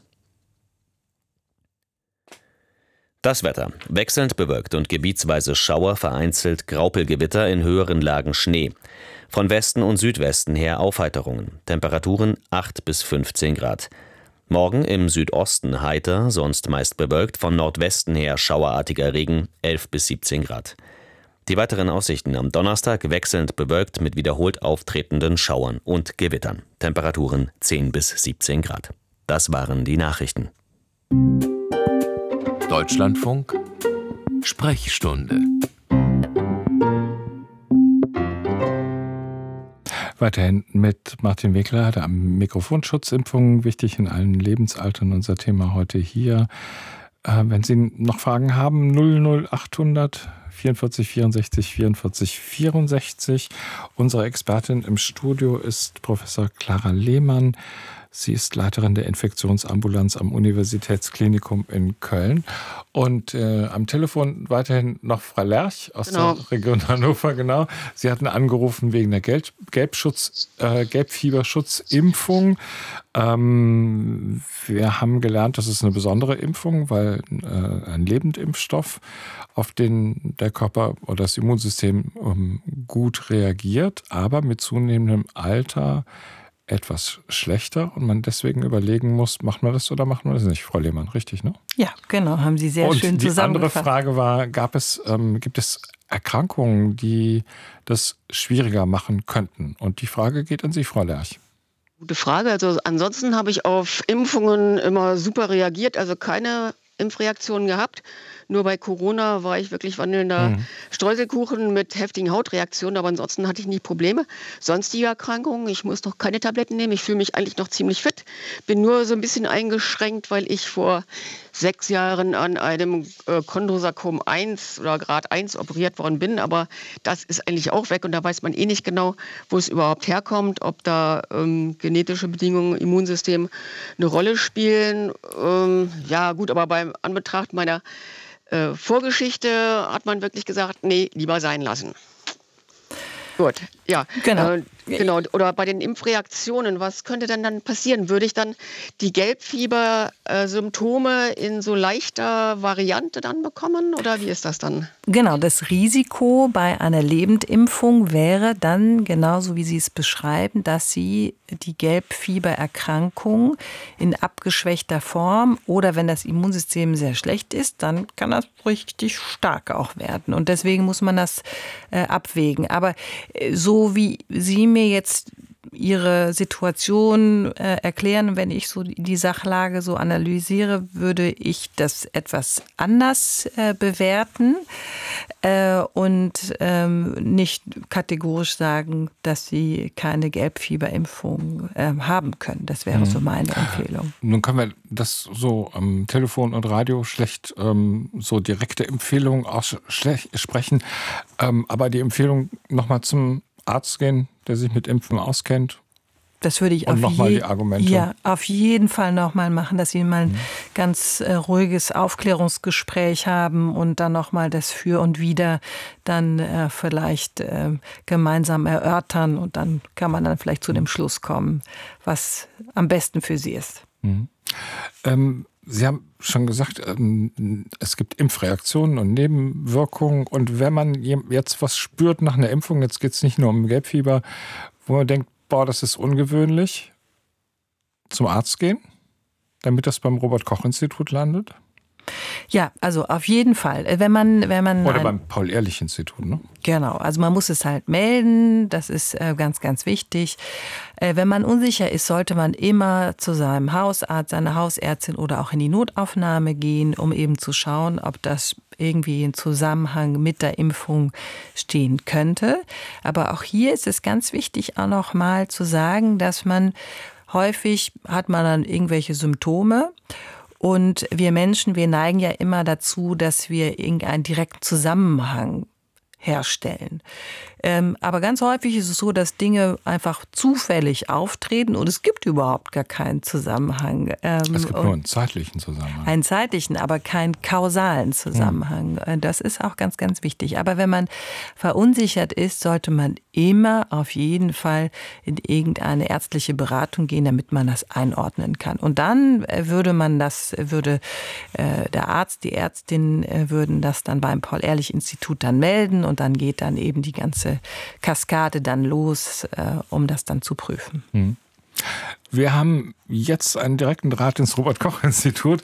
Das Wetter: wechselnd bewölkt und gebietsweise Schauer, vereinzelt Graupelgewitter, in höheren Lagen Schnee. Von Westen und Südwesten her Aufheiterungen. Temperaturen 8 bis 15 Grad. Morgen im Südosten heiter, sonst meist bewölkt, von Nordwesten her schauerartiger Regen, 11 bis 17 Grad. Die weiteren Aussichten: am Donnerstag wechselnd bewölkt mit wiederholt auftretenden Schauern und Gewittern. Temperaturen 10 bis 17 Grad. Das waren die Nachrichten. Deutschlandfunk Sprechstunde. Weiterhin mit Martin Wickler, der am Mikrofon. Schutzimpfungen wichtig in allen Lebensaltern. Unser Thema heute hier. Wenn Sie noch Fragen haben, 00800 44 64 44 64. Unsere Expertin im Studio ist Professor Clara Lehmann. Sie ist Leiterin der Infektionsambulanz am Universitätsklinikum in Köln. Und am Telefon weiterhin noch Frau Lerch aus der Region Hannover. Genau. Sie hatten angerufen wegen der Gelbfieberschutzimpfung. Wir haben gelernt, das ist eine besondere Impfung, weil ein Lebendimpfstoff, auf den der Körper oder das Immunsystem gut reagiert, aber mit zunehmendem Alter etwas schlechter und man deswegen überlegen muss, machen wir das oder machen wir das nicht, Frau Lehmann, richtig, ne? Ja, genau, haben Sie sehr schön zusammengefasst. Und die andere Frage war, gibt es Erkrankungen, die das schwieriger machen könnten? Und die Frage geht an Sie, Frau Lerch. Gute Frage. Also ansonsten habe ich auf Impfungen immer super reagiert, also keine Impfreaktionen gehabt. Nur bei Corona war ich wirklich wandelnder Streuselkuchen mit heftigen Hautreaktionen, aber ansonsten hatte ich nie Probleme. Sonstige Erkrankungen, ich muss noch keine Tabletten nehmen, ich fühle mich eigentlich noch ziemlich fit, bin nur so ein bisschen eingeschränkt, weil ich vor 6 Jahren an einem Chondrosarkom 1 oder Grad 1 operiert worden bin, aber das ist eigentlich auch weg und da weiß man eh nicht genau, wo es überhaupt herkommt, ob da genetische Bedingungen, Immunsystem eine Rolle spielen. Ja gut, aber beim Anbetracht meiner Vorgeschichte hat man wirklich gesagt, nee, lieber sein lassen. Gut, ja. Genau. Genau. Oder bei den Impfreaktionen, was könnte denn dann passieren? Würde ich dann die Gelbfieber-Symptome in so leichter Variante dann bekommen? Oder wie ist das dann? Genau, das Risiko bei einer Lebendimpfung wäre dann, genauso wie Sie es beschreiben, dass Sie die Gelbfiebererkrankung in abgeschwächter Form oder wenn das Immunsystem sehr schlecht ist, dann kann das richtig stark auch werden. Und deswegen muss man das abwägen. Aber so wie Sie mir jetzt Ihre Situation erklären, wenn ich so die Sachlage so analysiere, würde ich das etwas anders bewerten und nicht kategorisch sagen, dass Sie keine Gelbfieberimpfung haben können. Das wäre so meine Empfehlung. Nun können wir das so am Telefon und Radio schlecht so direkte Empfehlungen aussprechen, aber die Empfehlung, nochmal zum Arzt gehen, der sich mit Impfen auskennt. Das würde ich und nochmal die Argumente. Ja, auf jeden Fall nochmal machen, dass Sie mal ein ganz ruhiges Aufklärungsgespräch haben und dann nochmal das Für und Wider dann vielleicht gemeinsam erörtern und dann kann man dann vielleicht zu dem Schluss kommen, was am besten für Sie ist. Sie haben schon gesagt, es gibt Impfreaktionen und Nebenwirkungen. Und wenn man jetzt was spürt nach einer Impfung, jetzt geht es nicht nur um Gelbfieber, wo man denkt, boah, das ist ungewöhnlich, zum Arzt gehen, damit das beim Robert-Koch-Institut landet? Ja, also auf jeden Fall. Wenn man oder beim Paul-Ehrlich-Institut, ne? Genau, also man muss es halt melden, das ist ganz, ganz wichtig. Wenn man unsicher ist, sollte man immer zu seinem Hausarzt, seiner Hausärztin oder auch in die Notaufnahme gehen, um eben zu schauen, ob das irgendwie in Zusammenhang mit der Impfung stehen könnte. Aber auch hier ist es ganz wichtig, auch noch mal zu sagen, dass man häufig hat man dann irgendwelche Symptome. Und wir Menschen, wir neigen ja immer dazu, dass wir irgendeinen direkten Zusammenhang herstellen. Aber ganz häufig ist es so, dass Dinge einfach zufällig auftreten und es gibt überhaupt gar keinen Zusammenhang. Es gibt nur einen zeitlichen Zusammenhang. Einen zeitlichen, aber keinen kausalen Zusammenhang. Das ist auch ganz, ganz wichtig. Aber wenn man verunsichert ist, sollte man immer auf jeden Fall in irgendeine ärztliche Beratung gehen, damit man das einordnen kann. Und dann würde der Arzt, die Ärztin würden das dann beim Paul-Ehrlich-Institut dann melden und dann geht dann eben die ganze Kaskade dann los, um das dann zu prüfen. Wir haben jetzt einen direkten Draht ins Robert-Koch-Institut.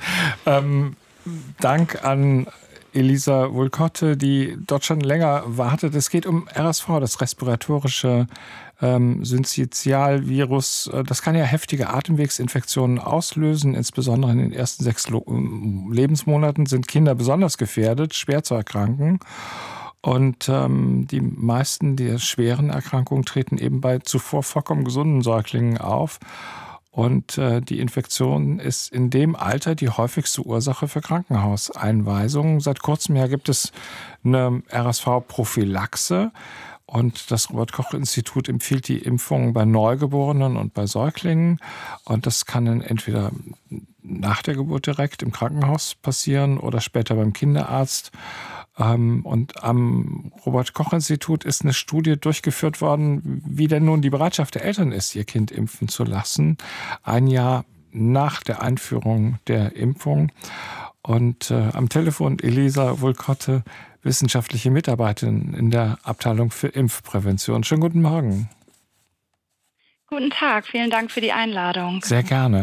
Dank an Elisa Vulkotte, die dort schon länger wartet. Es geht um RSV, das respiratorische Syncytialvirus. Das kann ja heftige Atemwegsinfektionen auslösen. Insbesondere in den ersten 6 Lebensmonaten sind Kinder besonders gefährdet, schwer zu erkranken. Und die meisten der schweren Erkrankungen treten eben bei zuvor vollkommen gesunden Säuglingen auf. Und die Infektion ist in dem Alter die häufigste Ursache für Krankenhauseinweisungen. Seit kurzem her gibt es eine RSV-Prophylaxe. Und das Robert-Koch-Institut empfiehlt die Impfung bei Neugeborenen und bei Säuglingen. Und das kann dann entweder nach der Geburt direkt im Krankenhaus passieren oder später beim Kinderarzt. Und am Robert-Koch-Institut ist eine Studie durchgeführt worden, wie denn nun die Bereitschaft der Eltern ist, ihr Kind impfen zu lassen. Ein Jahr nach der Einführung der Impfung. Und am Telefon Elisa Vulkotte, wissenschaftliche Mitarbeiterin in der Abteilung für Impfprävention. Schönen guten Morgen. Guten Tag, vielen Dank für die Einladung. Sehr gerne.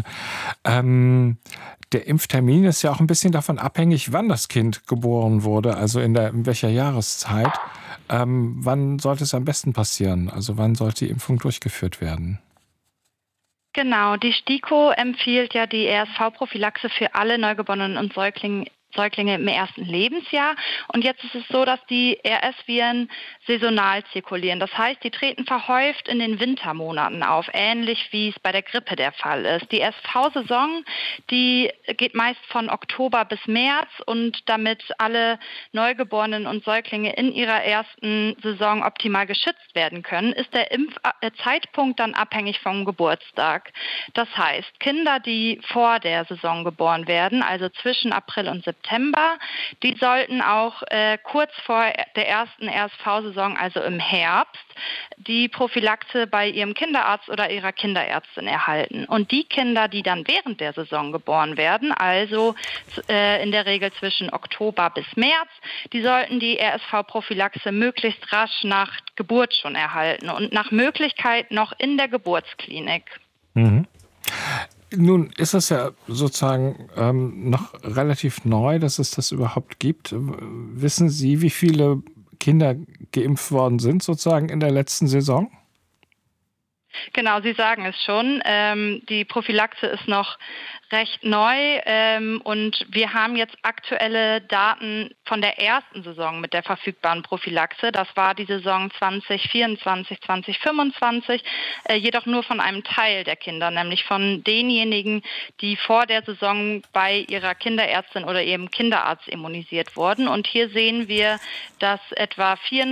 Der Impftermin ist ja auch ein bisschen davon abhängig, wann das Kind geboren wurde, also in welcher Jahreszeit. Wann sollte es am besten passieren? Also wann sollte die Impfung durchgeführt werden? Genau, die STIKO empfiehlt ja die RSV-Prophylaxe für alle Neugeborenen und Säuglinge Säuglinge im ersten Lebensjahr. Und jetzt ist es so, dass die RS-Viren saisonal zirkulieren. Das heißt, die treten verhäuft in den Wintermonaten auf, ähnlich wie es bei der Grippe der Fall ist. Die RSV-Saison, die geht meist von Oktober bis März, und damit alle Neugeborenen und Säuglinge in ihrer ersten Saison optimal geschützt werden können, ist der Impfzeitpunkt dann abhängig vom Geburtstag. Das heißt, Kinder, die vor der Saison geboren werden, also zwischen April und September, die sollten auch kurz vor der ersten RSV-Saison, also im Herbst, die Prophylaxe bei ihrem Kinderarzt oder ihrer Kinderärztin erhalten. Und die Kinder, die dann während der Saison geboren werden, also in der Regel zwischen Oktober bis März, die sollten die RSV-Prophylaxe möglichst rasch nach Geburt schon erhalten und nach Möglichkeit noch in der Geburtsklinik. Mhm. Nun ist es ja sozusagen noch relativ neu, dass es das überhaupt gibt. Wissen Sie, wie viele Kinder geimpft worden sind sozusagen in der letzten Saison? Genau, Sie sagen es schon. Die Prophylaxe ist noch recht neu und wir haben jetzt aktuelle Daten von der ersten Saison mit der verfügbaren Prophylaxe. Das war die Saison 2024, 2025, jedoch nur von einem Teil der Kinder, nämlich von denjenigen, die vor der Saison bei ihrer Kinderärztin oder ihrem Kinderarzt immunisiert wurden. Und hier sehen wir, dass etwa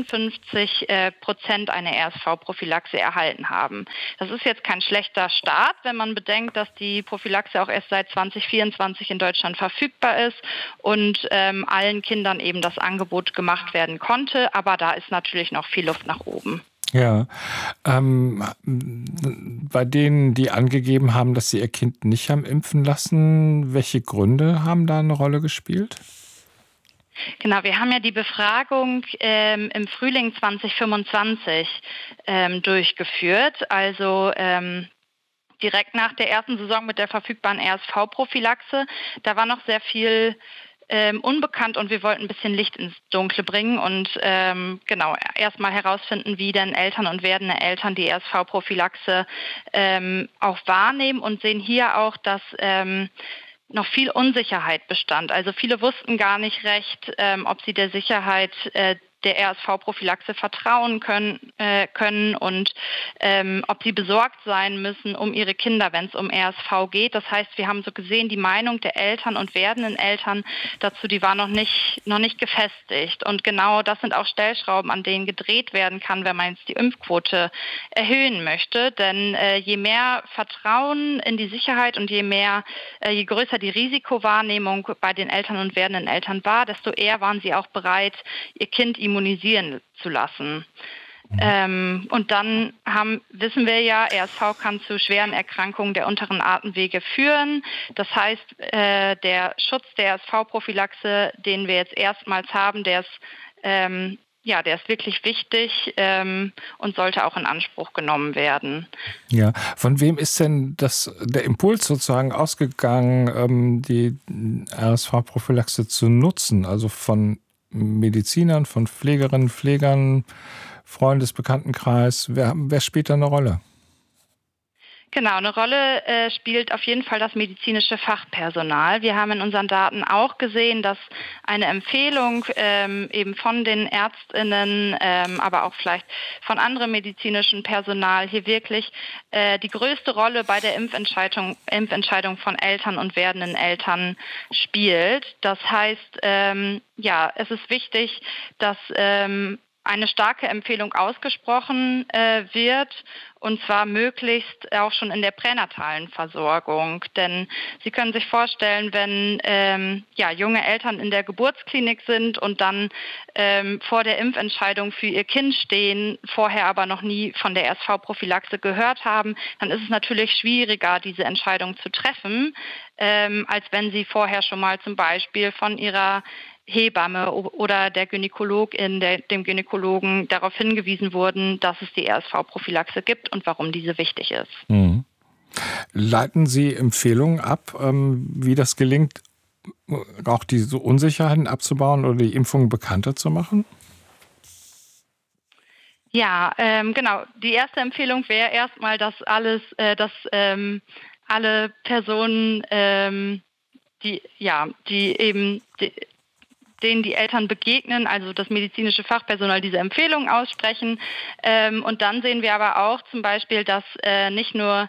54% eine RSV-Prophylaxe erhalten haben. Das ist jetzt kein schlechter Start, wenn man bedenkt, dass die Prophylaxe auch erst seit 2024 in Deutschland verfügbar ist und allen Kindern eben das Angebot gemacht werden konnte. Aber da ist natürlich noch viel Luft nach oben. Ja, bei denen, die angegeben haben, dass sie ihr Kind nicht haben impfen lassen, welche Gründe haben da eine Rolle gespielt? Genau, wir haben ja die Befragung im Frühling 2025 durchgeführt, also direkt nach der ersten Saison mit der verfügbaren RSV-Prophylaxe. Da war noch sehr viel unbekannt und wir wollten ein bisschen Licht ins Dunkle bringen und erstmal herausfinden, wie denn Eltern und werdende Eltern die RSV-Prophylaxe auch wahrnehmen, und sehen hier auch, dass noch viel Unsicherheit bestand. Also viele wussten gar nicht recht, ob sie der Sicherheit der RSV-Prophylaxe vertrauen können und ob sie besorgt sein müssen um ihre Kinder, wenn es um RSV geht. Das heißt, wir haben so gesehen, die Meinung der Eltern und werdenden Eltern dazu, die war noch nicht gefestigt. Und genau das sind auch Stellschrauben, an denen gedreht werden kann, wenn man jetzt die Impfquote erhöhen möchte. Denn je mehr Vertrauen in die Sicherheit und je größer die Risikowahrnehmung bei den Eltern und werdenden Eltern war, desto eher waren sie auch bereit, ihr Kind immunisieren zu lassen. Und dann wissen wir ja, RSV kann zu schweren Erkrankungen der unteren Atemwege führen. Das heißt, der Schutz der RSV-Prophylaxe, den wir jetzt erstmals haben, der ist wirklich wichtig und sollte auch in Anspruch genommen werden. Ja, von wem ist denn der Impuls sozusagen ausgegangen, die RSV-Prophylaxe zu nutzen? Also von Medizinern, von Pflegerinnen, Pflegern, Freundesbekanntenkreis. Wer spielt da eine Rolle? Genau, eine Rolle spielt auf jeden Fall das medizinische Fachpersonal. Wir haben in unseren Daten auch gesehen, dass eine Empfehlung eben von den ÄrztInnen, aber auch vielleicht von anderem medizinischen Personal hier wirklich die größte Rolle bei der Impfentscheidung von Eltern und werdenden Eltern spielt. Das heißt, es ist wichtig, dass eine starke Empfehlung ausgesprochen wird, und zwar möglichst auch schon in der pränatalen Versorgung. Denn Sie können sich vorstellen, wenn junge Eltern in der Geburtsklinik sind und dann vor der Impfentscheidung für ihr Kind stehen, vorher aber noch nie von der RSV-Prophylaxe gehört haben, dann ist es natürlich schwieriger, diese Entscheidung zu treffen, als wenn sie vorher schon mal zum Beispiel von ihrer Hebamme oder der Gynäkologin, dem Gynäkologen darauf hingewiesen wurden, dass es die RSV-Prophylaxe gibt und warum diese wichtig ist. Mhm. Leiten Sie Empfehlungen ab, wie das gelingt, auch diese Unsicherheiten abzubauen oder die Impfungen bekannter zu machen? Ja, genau. Die erste Empfehlung wäre erstmal, dass alle Personen denen die Eltern begegnen, also das medizinische Fachpersonal diese Empfehlungen aussprechen. Und dann sehen wir aber auch zum Beispiel, dass nicht nur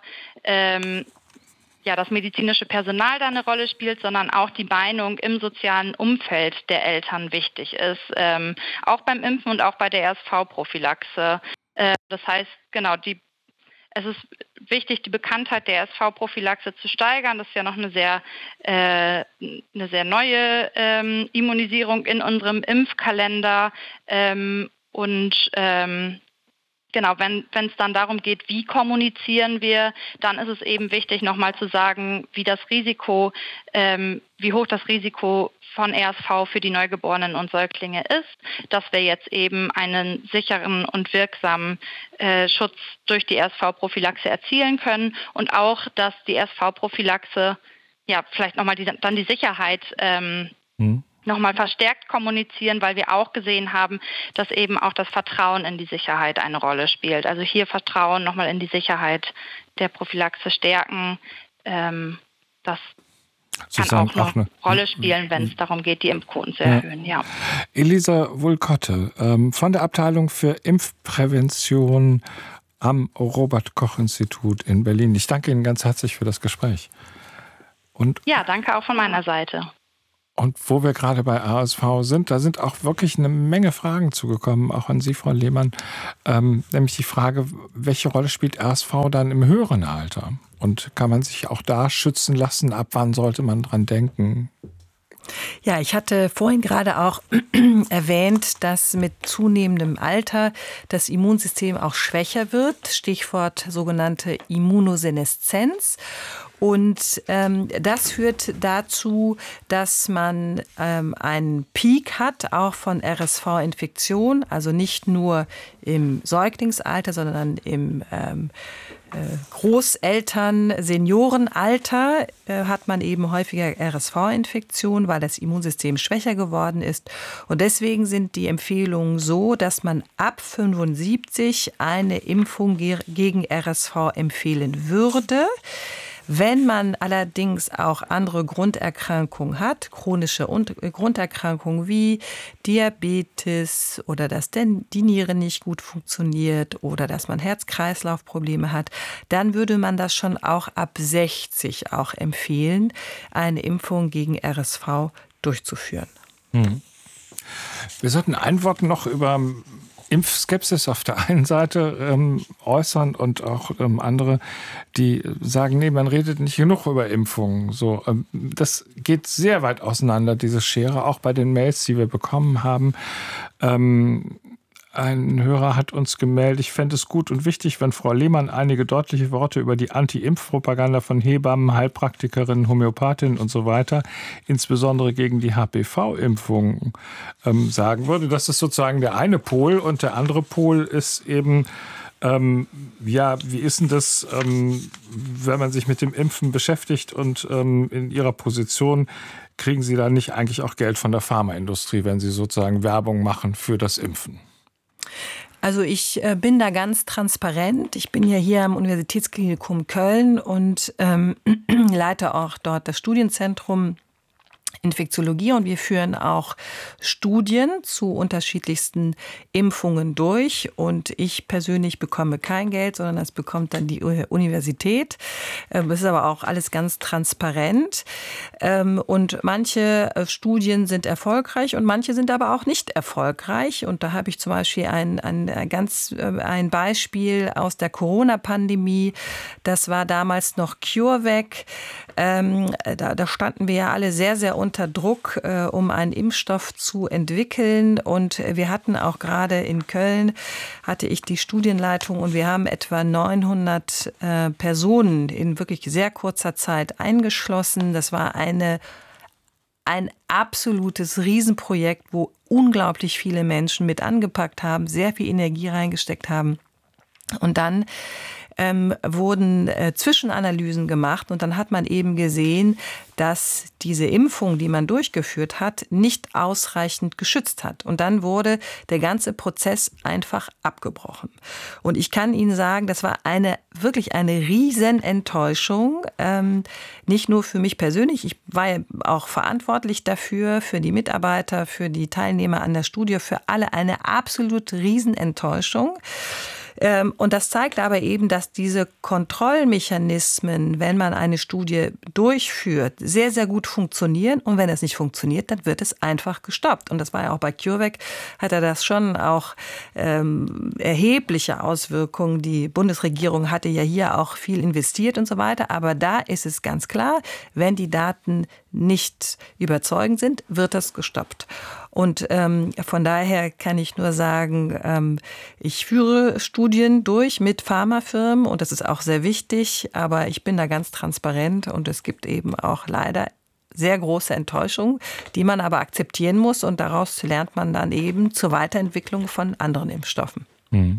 das medizinische Personal da eine Rolle spielt, sondern auch die Meinung im sozialen Umfeld der Eltern wichtig ist. Auch beim Impfen und auch bei der RSV-Prophylaxe. Das heißt, genau, es ist wichtig, die Bekanntheit der RSV-Prophylaxe zu steigern. Das ist ja noch eine sehr neue Immunisierung in unserem Impfkalender. Genau, wenn es dann darum geht, wie kommunizieren wir, dann ist es eben wichtig, nochmal zu sagen, wie hoch das Risiko von RSV für die Neugeborenen und Säuglinge ist, dass wir jetzt eben einen sicheren und wirksamen Schutz durch die RSV-Prophylaxe erzielen können und auch, dass die RSV-Prophylaxe vielleicht nochmal die Sicherheit nochmal verstärkt kommunizieren, weil wir auch gesehen haben, dass eben auch das Vertrauen in die Sicherheit eine Rolle spielt. Also hier Vertrauen nochmal in die Sicherheit der Prophylaxe stärken. Das kann auch eine Rolle spielen, wenn es darum geht, die Impfquoten zu erhöhen. Ja. Elisa Wulkotte von der Abteilung für Impfprävention am Robert-Koch-Institut in Berlin. Ich danke Ihnen ganz herzlich für das Gespräch. Danke auch von meiner Seite. Und wo wir gerade bei RSV sind, da sind auch wirklich eine Menge Fragen zugekommen, auch an Sie, Frau Lehmann. Nämlich die Frage, welche Rolle spielt RSV dann im höheren Alter? Und kann man sich auch da schützen lassen? Ab wann sollte man dran denken? Ja, ich hatte vorhin gerade auch erwähnt, dass mit zunehmendem Alter das Immunsystem auch schwächer wird. Stichwort sogenannte Immunoseneszenz. Und das führt dazu, dass man einen Peak hat, auch von RSV-Infektion, also nicht nur im Säuglingsalter, sondern im Großeltern-, Seniorenalter hat man eben häufiger RSV-Infektion, weil das Immunsystem schwächer geworden ist. Und deswegen sind die Empfehlungen so, dass man ab 75 eine Impfung gegen RSV empfehlen würde. Wenn man allerdings auch andere Grunderkrankungen hat, chronische Grunderkrankungen wie Diabetes oder dass die Niere nicht gut funktioniert oder dass man Herz-Kreislauf-Probleme hat, dann würde man das schon auch ab 60 auch empfehlen, eine Impfung gegen RSV durchzuführen. Wir sollten ein Wort noch über Impfskepsis auf der einen Seite äußern und auch andere, die sagen, nee, man redet nicht genug über Impfungen. So, das geht sehr weit auseinander, diese Schere, auch bei den Mails, die wir bekommen haben. Ein Hörer hat uns gemeldet, ich fände es gut und wichtig, wenn Frau Lehmann einige deutliche Worte über die Anti-Impf-Propaganda von Hebammen, Heilpraktikerinnen, Homöopathinnen und so weiter, insbesondere gegen die HPV-Impfung, sagen würde. Das ist sozusagen der eine Pol und der andere Pol ist eben, wie ist denn das, wenn man sich mit dem Impfen beschäftigt und in Ihrer Position, kriegen Sie da nicht eigentlich auch Geld von der Pharmaindustrie, wenn Sie sozusagen Werbung machen für das Impfen? Also ich bin da ganz transparent. Ich bin ja hier am Universitätsklinikum Köln und leite auch dort das Studienzentrum Infektiologie und wir führen auch Studien zu unterschiedlichsten Impfungen durch und ich persönlich bekomme kein Geld, sondern das bekommt dann die Universität. Es ist aber auch alles ganz transparent und manche Studien sind erfolgreich und manche sind aber auch nicht erfolgreich und da habe ich zum Beispiel ein Beispiel aus der Corona-Pandemie. Das war damals noch CureVac. Da standen wir ja alle sehr, sehr unter Druck, um einen Impfstoff zu entwickeln. Und wir hatten auch gerade in Köln, hatte ich die Studienleitung und wir haben etwa 900 Personen in wirklich sehr kurzer Zeit eingeschlossen. Das war ein absolutes Riesenprojekt, wo unglaublich viele Menschen mit angepackt haben, sehr viel Energie reingesteckt haben. Und dann wurden Zwischenanalysen gemacht und dann hat man eben gesehen, dass diese Impfung, die man durchgeführt hat, nicht ausreichend geschützt hat. Und dann wurde der ganze Prozess einfach abgebrochen. Und ich kann Ihnen sagen, das war wirklich eine Riesenenttäuschung. Nicht nur für mich persönlich, ich war ja auch verantwortlich dafür, für die Mitarbeiter, für die Teilnehmer an der Studie, für alle eine absolute Riesenenttäuschung. Und das zeigt aber eben, dass diese Kontrollmechanismen, wenn man eine Studie durchführt, sehr, sehr gut funktionieren. Und wenn es nicht funktioniert, dann wird es einfach gestoppt. Und das war ja auch bei CureVac, hat er das schon auch erhebliche Auswirkungen. Die Bundesregierung hatte ja hier auch viel investiert und so weiter. Aber da ist es ganz klar, wenn die Daten nicht überzeugend sind, wird das gestoppt. Und von daher kann ich nur sagen, ich führe Studien durch mit Pharmafirmen und das ist auch sehr wichtig, aber ich bin da ganz transparent und es gibt eben auch leider sehr große Enttäuschung, die man aber akzeptieren muss und daraus lernt man dann eben zur Weiterentwicklung von anderen Impfstoffen. Mhm.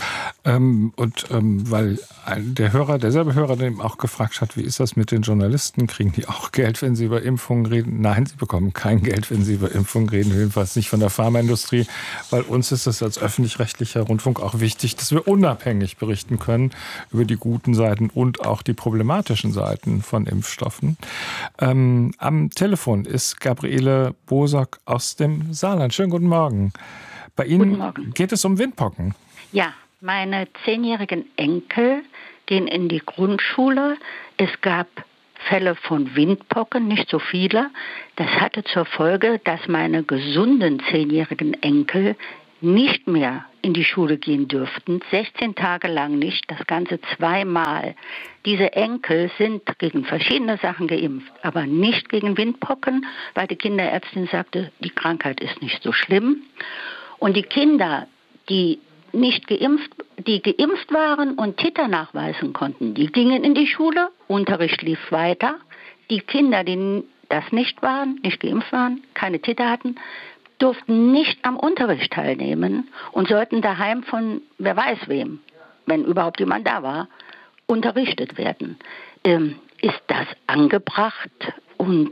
Weil derselbe Hörer dem auch gefragt hat, wie ist das mit den Journalisten? Kriegen die auch Geld, wenn sie über Impfungen reden? Nein, sie bekommen kein Geld, wenn sie über Impfungen reden, jedenfalls nicht von der Pharmaindustrie, weil uns ist es als öffentlich-rechtlicher Rundfunk auch wichtig, dass wir unabhängig berichten können über die guten Seiten und auch die problematischen Seiten von Impfstoffen. Am Telefon ist Gabriele Bosock aus dem Saarland. Schönen guten Morgen. Bei Ihnen geht es um Windpocken. Ja. Meine 10-jährigen Enkel gehen in die Grundschule. Es gab Fälle von Windpocken, nicht so viele. Das hatte zur Folge, dass meine gesunden 10-jährigen Enkel nicht mehr in die Schule gehen dürften. 16 Tage lang nicht, das Ganze 2-mal. Diese Enkel sind gegen verschiedene Sachen geimpft, aber nicht gegen Windpocken, weil die Kinderärztin sagte, die Krankheit ist nicht so schlimm. Und die Kinder, die geimpft waren und Titer nachweisen konnten, die gingen in die Schule, Unterricht lief weiter. Die Kinder, die das nicht waren, nicht geimpft waren, keine Titer hatten, durften nicht am Unterricht teilnehmen und sollten daheim von wer weiß wem, wenn überhaupt jemand da war, unterrichtet werden. Ist das angebracht und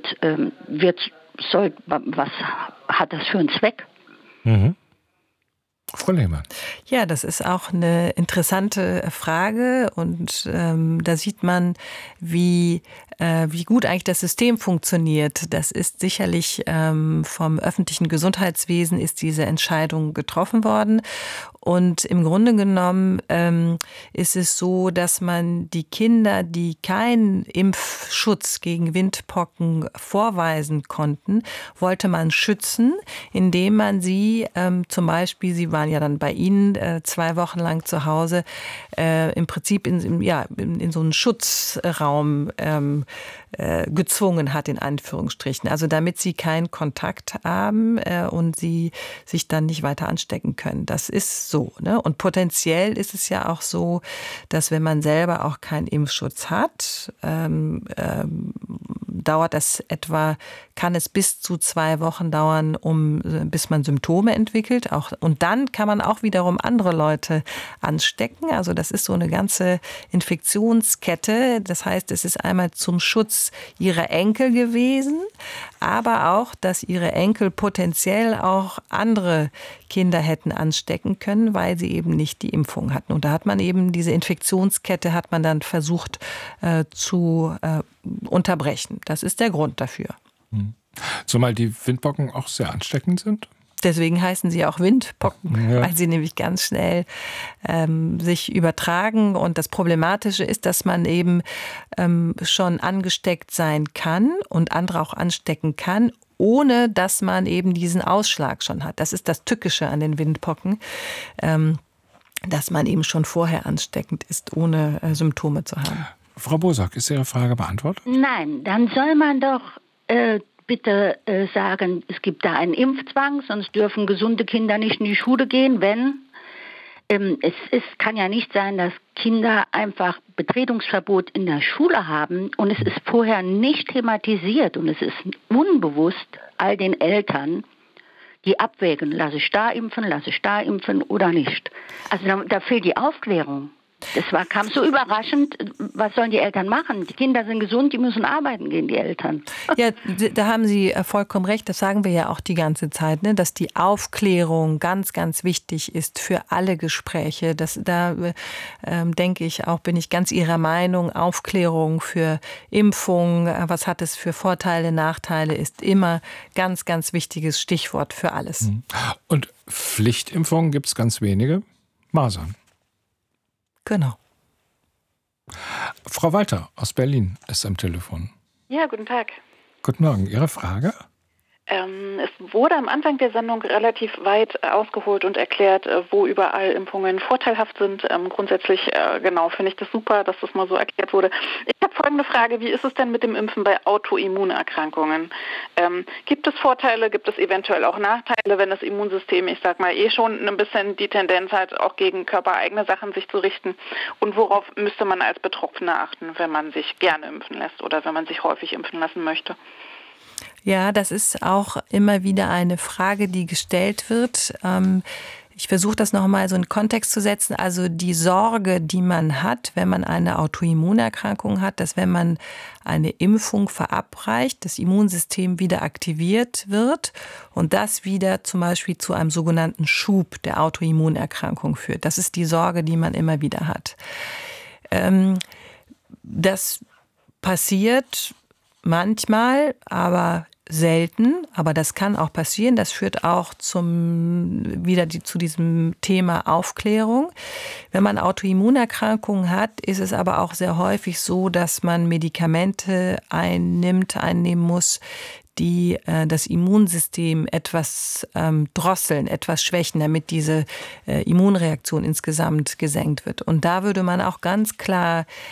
was hat das für einen Zweck? Mhm. Frau Lehmann. Ja, das ist auch eine interessante Frage und da sieht man, wie gut eigentlich das System funktioniert. Das ist sicherlich vom öffentlichen Gesundheitswesen ist diese Entscheidung getroffen worden. Und im Grunde genommen ist es so, dass man die Kinder, die keinen Impfschutz gegen Windpocken vorweisen konnten, wollte man schützen, indem man sie zum Beispiel, sie waren ja dann bei Ihnen 2 Wochen lang zu Hause, im Prinzip in so einen Schutzraum gezwungen hat, in Anführungsstrichen. Also damit sie keinen Kontakt haben und sie sich dann nicht weiter anstecken können. Das ist so. Ne? Und potenziell ist es ja auch so, dass wenn man selber auch keinen Impfschutz hat, kann es bis zu 2 Wochen dauern, bis man Symptome entwickelt. Und dann kann man auch wiederum andere Leute anstecken. Also das ist so eine ganze Infektionskette. Das heißt, es ist einmal zum Schutz ihrer Enkel gewesen, aber auch, dass ihre Enkel potenziell auch andere Kinder hätten anstecken können, weil sie eben nicht die Impfung hatten. Und da hat man eben diese Infektionskette hat man dann versucht zu unterbrechen. Das ist der Grund dafür. Zumal die Windpocken auch sehr ansteckend sind? Deswegen heißen sie auch Windpocken, ja. Weil sie nämlich ganz schnell sich übertragen. Und das Problematische ist, dass man eben schon angesteckt sein kann und andere auch anstecken kann, ohne dass man eben diesen Ausschlag schon hat. Das ist das Tückische an den Windpocken, dass man eben schon vorher ansteckend ist, ohne Symptome zu haben. Frau Bosock, ist Ihre Frage beantwortet? Nein, dann soll man doch bitte sagen, es gibt da einen Impfzwang, sonst dürfen gesunde Kinder nicht in die Schule gehen, wenn es kann ja nicht sein, dass Kinder einfach Betretungsverbot in der Schule haben und es ist vorher nicht thematisiert und es ist unbewusst all den Eltern, die abwägen, lasse ich da impfen oder nicht. Also da fehlt die Aufklärung. Kam so überraschend. Was sollen die Eltern machen? Die Kinder sind gesund, die müssen arbeiten gehen, die Eltern. Ja, da haben Sie vollkommen recht. Das sagen wir ja auch die ganze Zeit, ne? Dass die Aufklärung ganz, ganz wichtig ist für alle Gespräche. Da denke ich auch, bin ich ganz Ihrer Meinung. Aufklärung für Impfung, was hat es für Vorteile, Nachteile, ist immer ganz, ganz wichtiges Stichwort für alles. Und Pflichtimpfungen gibt es ganz wenige. Masern. Genau. Frau Walter aus Berlin ist am Telefon. Ja, guten Tag. Guten Morgen. Ihre Frage? Es wurde am Anfang der Sendung relativ weit ausgeholt und erklärt, wo überall Impfungen vorteilhaft sind. Grundsätzlich, finde ich das super, dass das mal so erklärt wurde. Ich habe folgende Frage: Wie ist es denn mit dem Impfen bei Autoimmunerkrankungen? Gibt es Vorteile, gibt es eventuell auch Nachteile, wenn das Immunsystem, schon ein bisschen die Tendenz hat, auch gegen körpereigene Sachen sich zu richten? Und worauf müsste man als Betroffener achten, wenn man sich gerne impfen lässt oder wenn man sich häufig impfen lassen möchte? Ja, das ist auch immer wieder eine Frage, die gestellt wird. Ich versuche das nochmal so in Kontext zu setzen. Also die Sorge, die man hat, wenn man eine Autoimmunerkrankung hat, dass wenn man eine Impfung verabreicht, das Immunsystem wieder aktiviert wird und das wieder zum Beispiel zu einem sogenannten Schub der Autoimmunerkrankung führt. Das ist die Sorge, die man immer wieder hat. Das passiert manchmal, aber selten, aber das kann auch passieren. Das führt auch zu diesem Thema Aufklärung. Wenn man Autoimmunerkrankungen hat, ist es aber auch sehr häufig so, dass man Medikamente einnehmen muss, die das Immunsystem etwas drosseln, etwas schwächen, damit diese Immunreaktion insgesamt gesenkt wird. Und da würde man auch ganz klar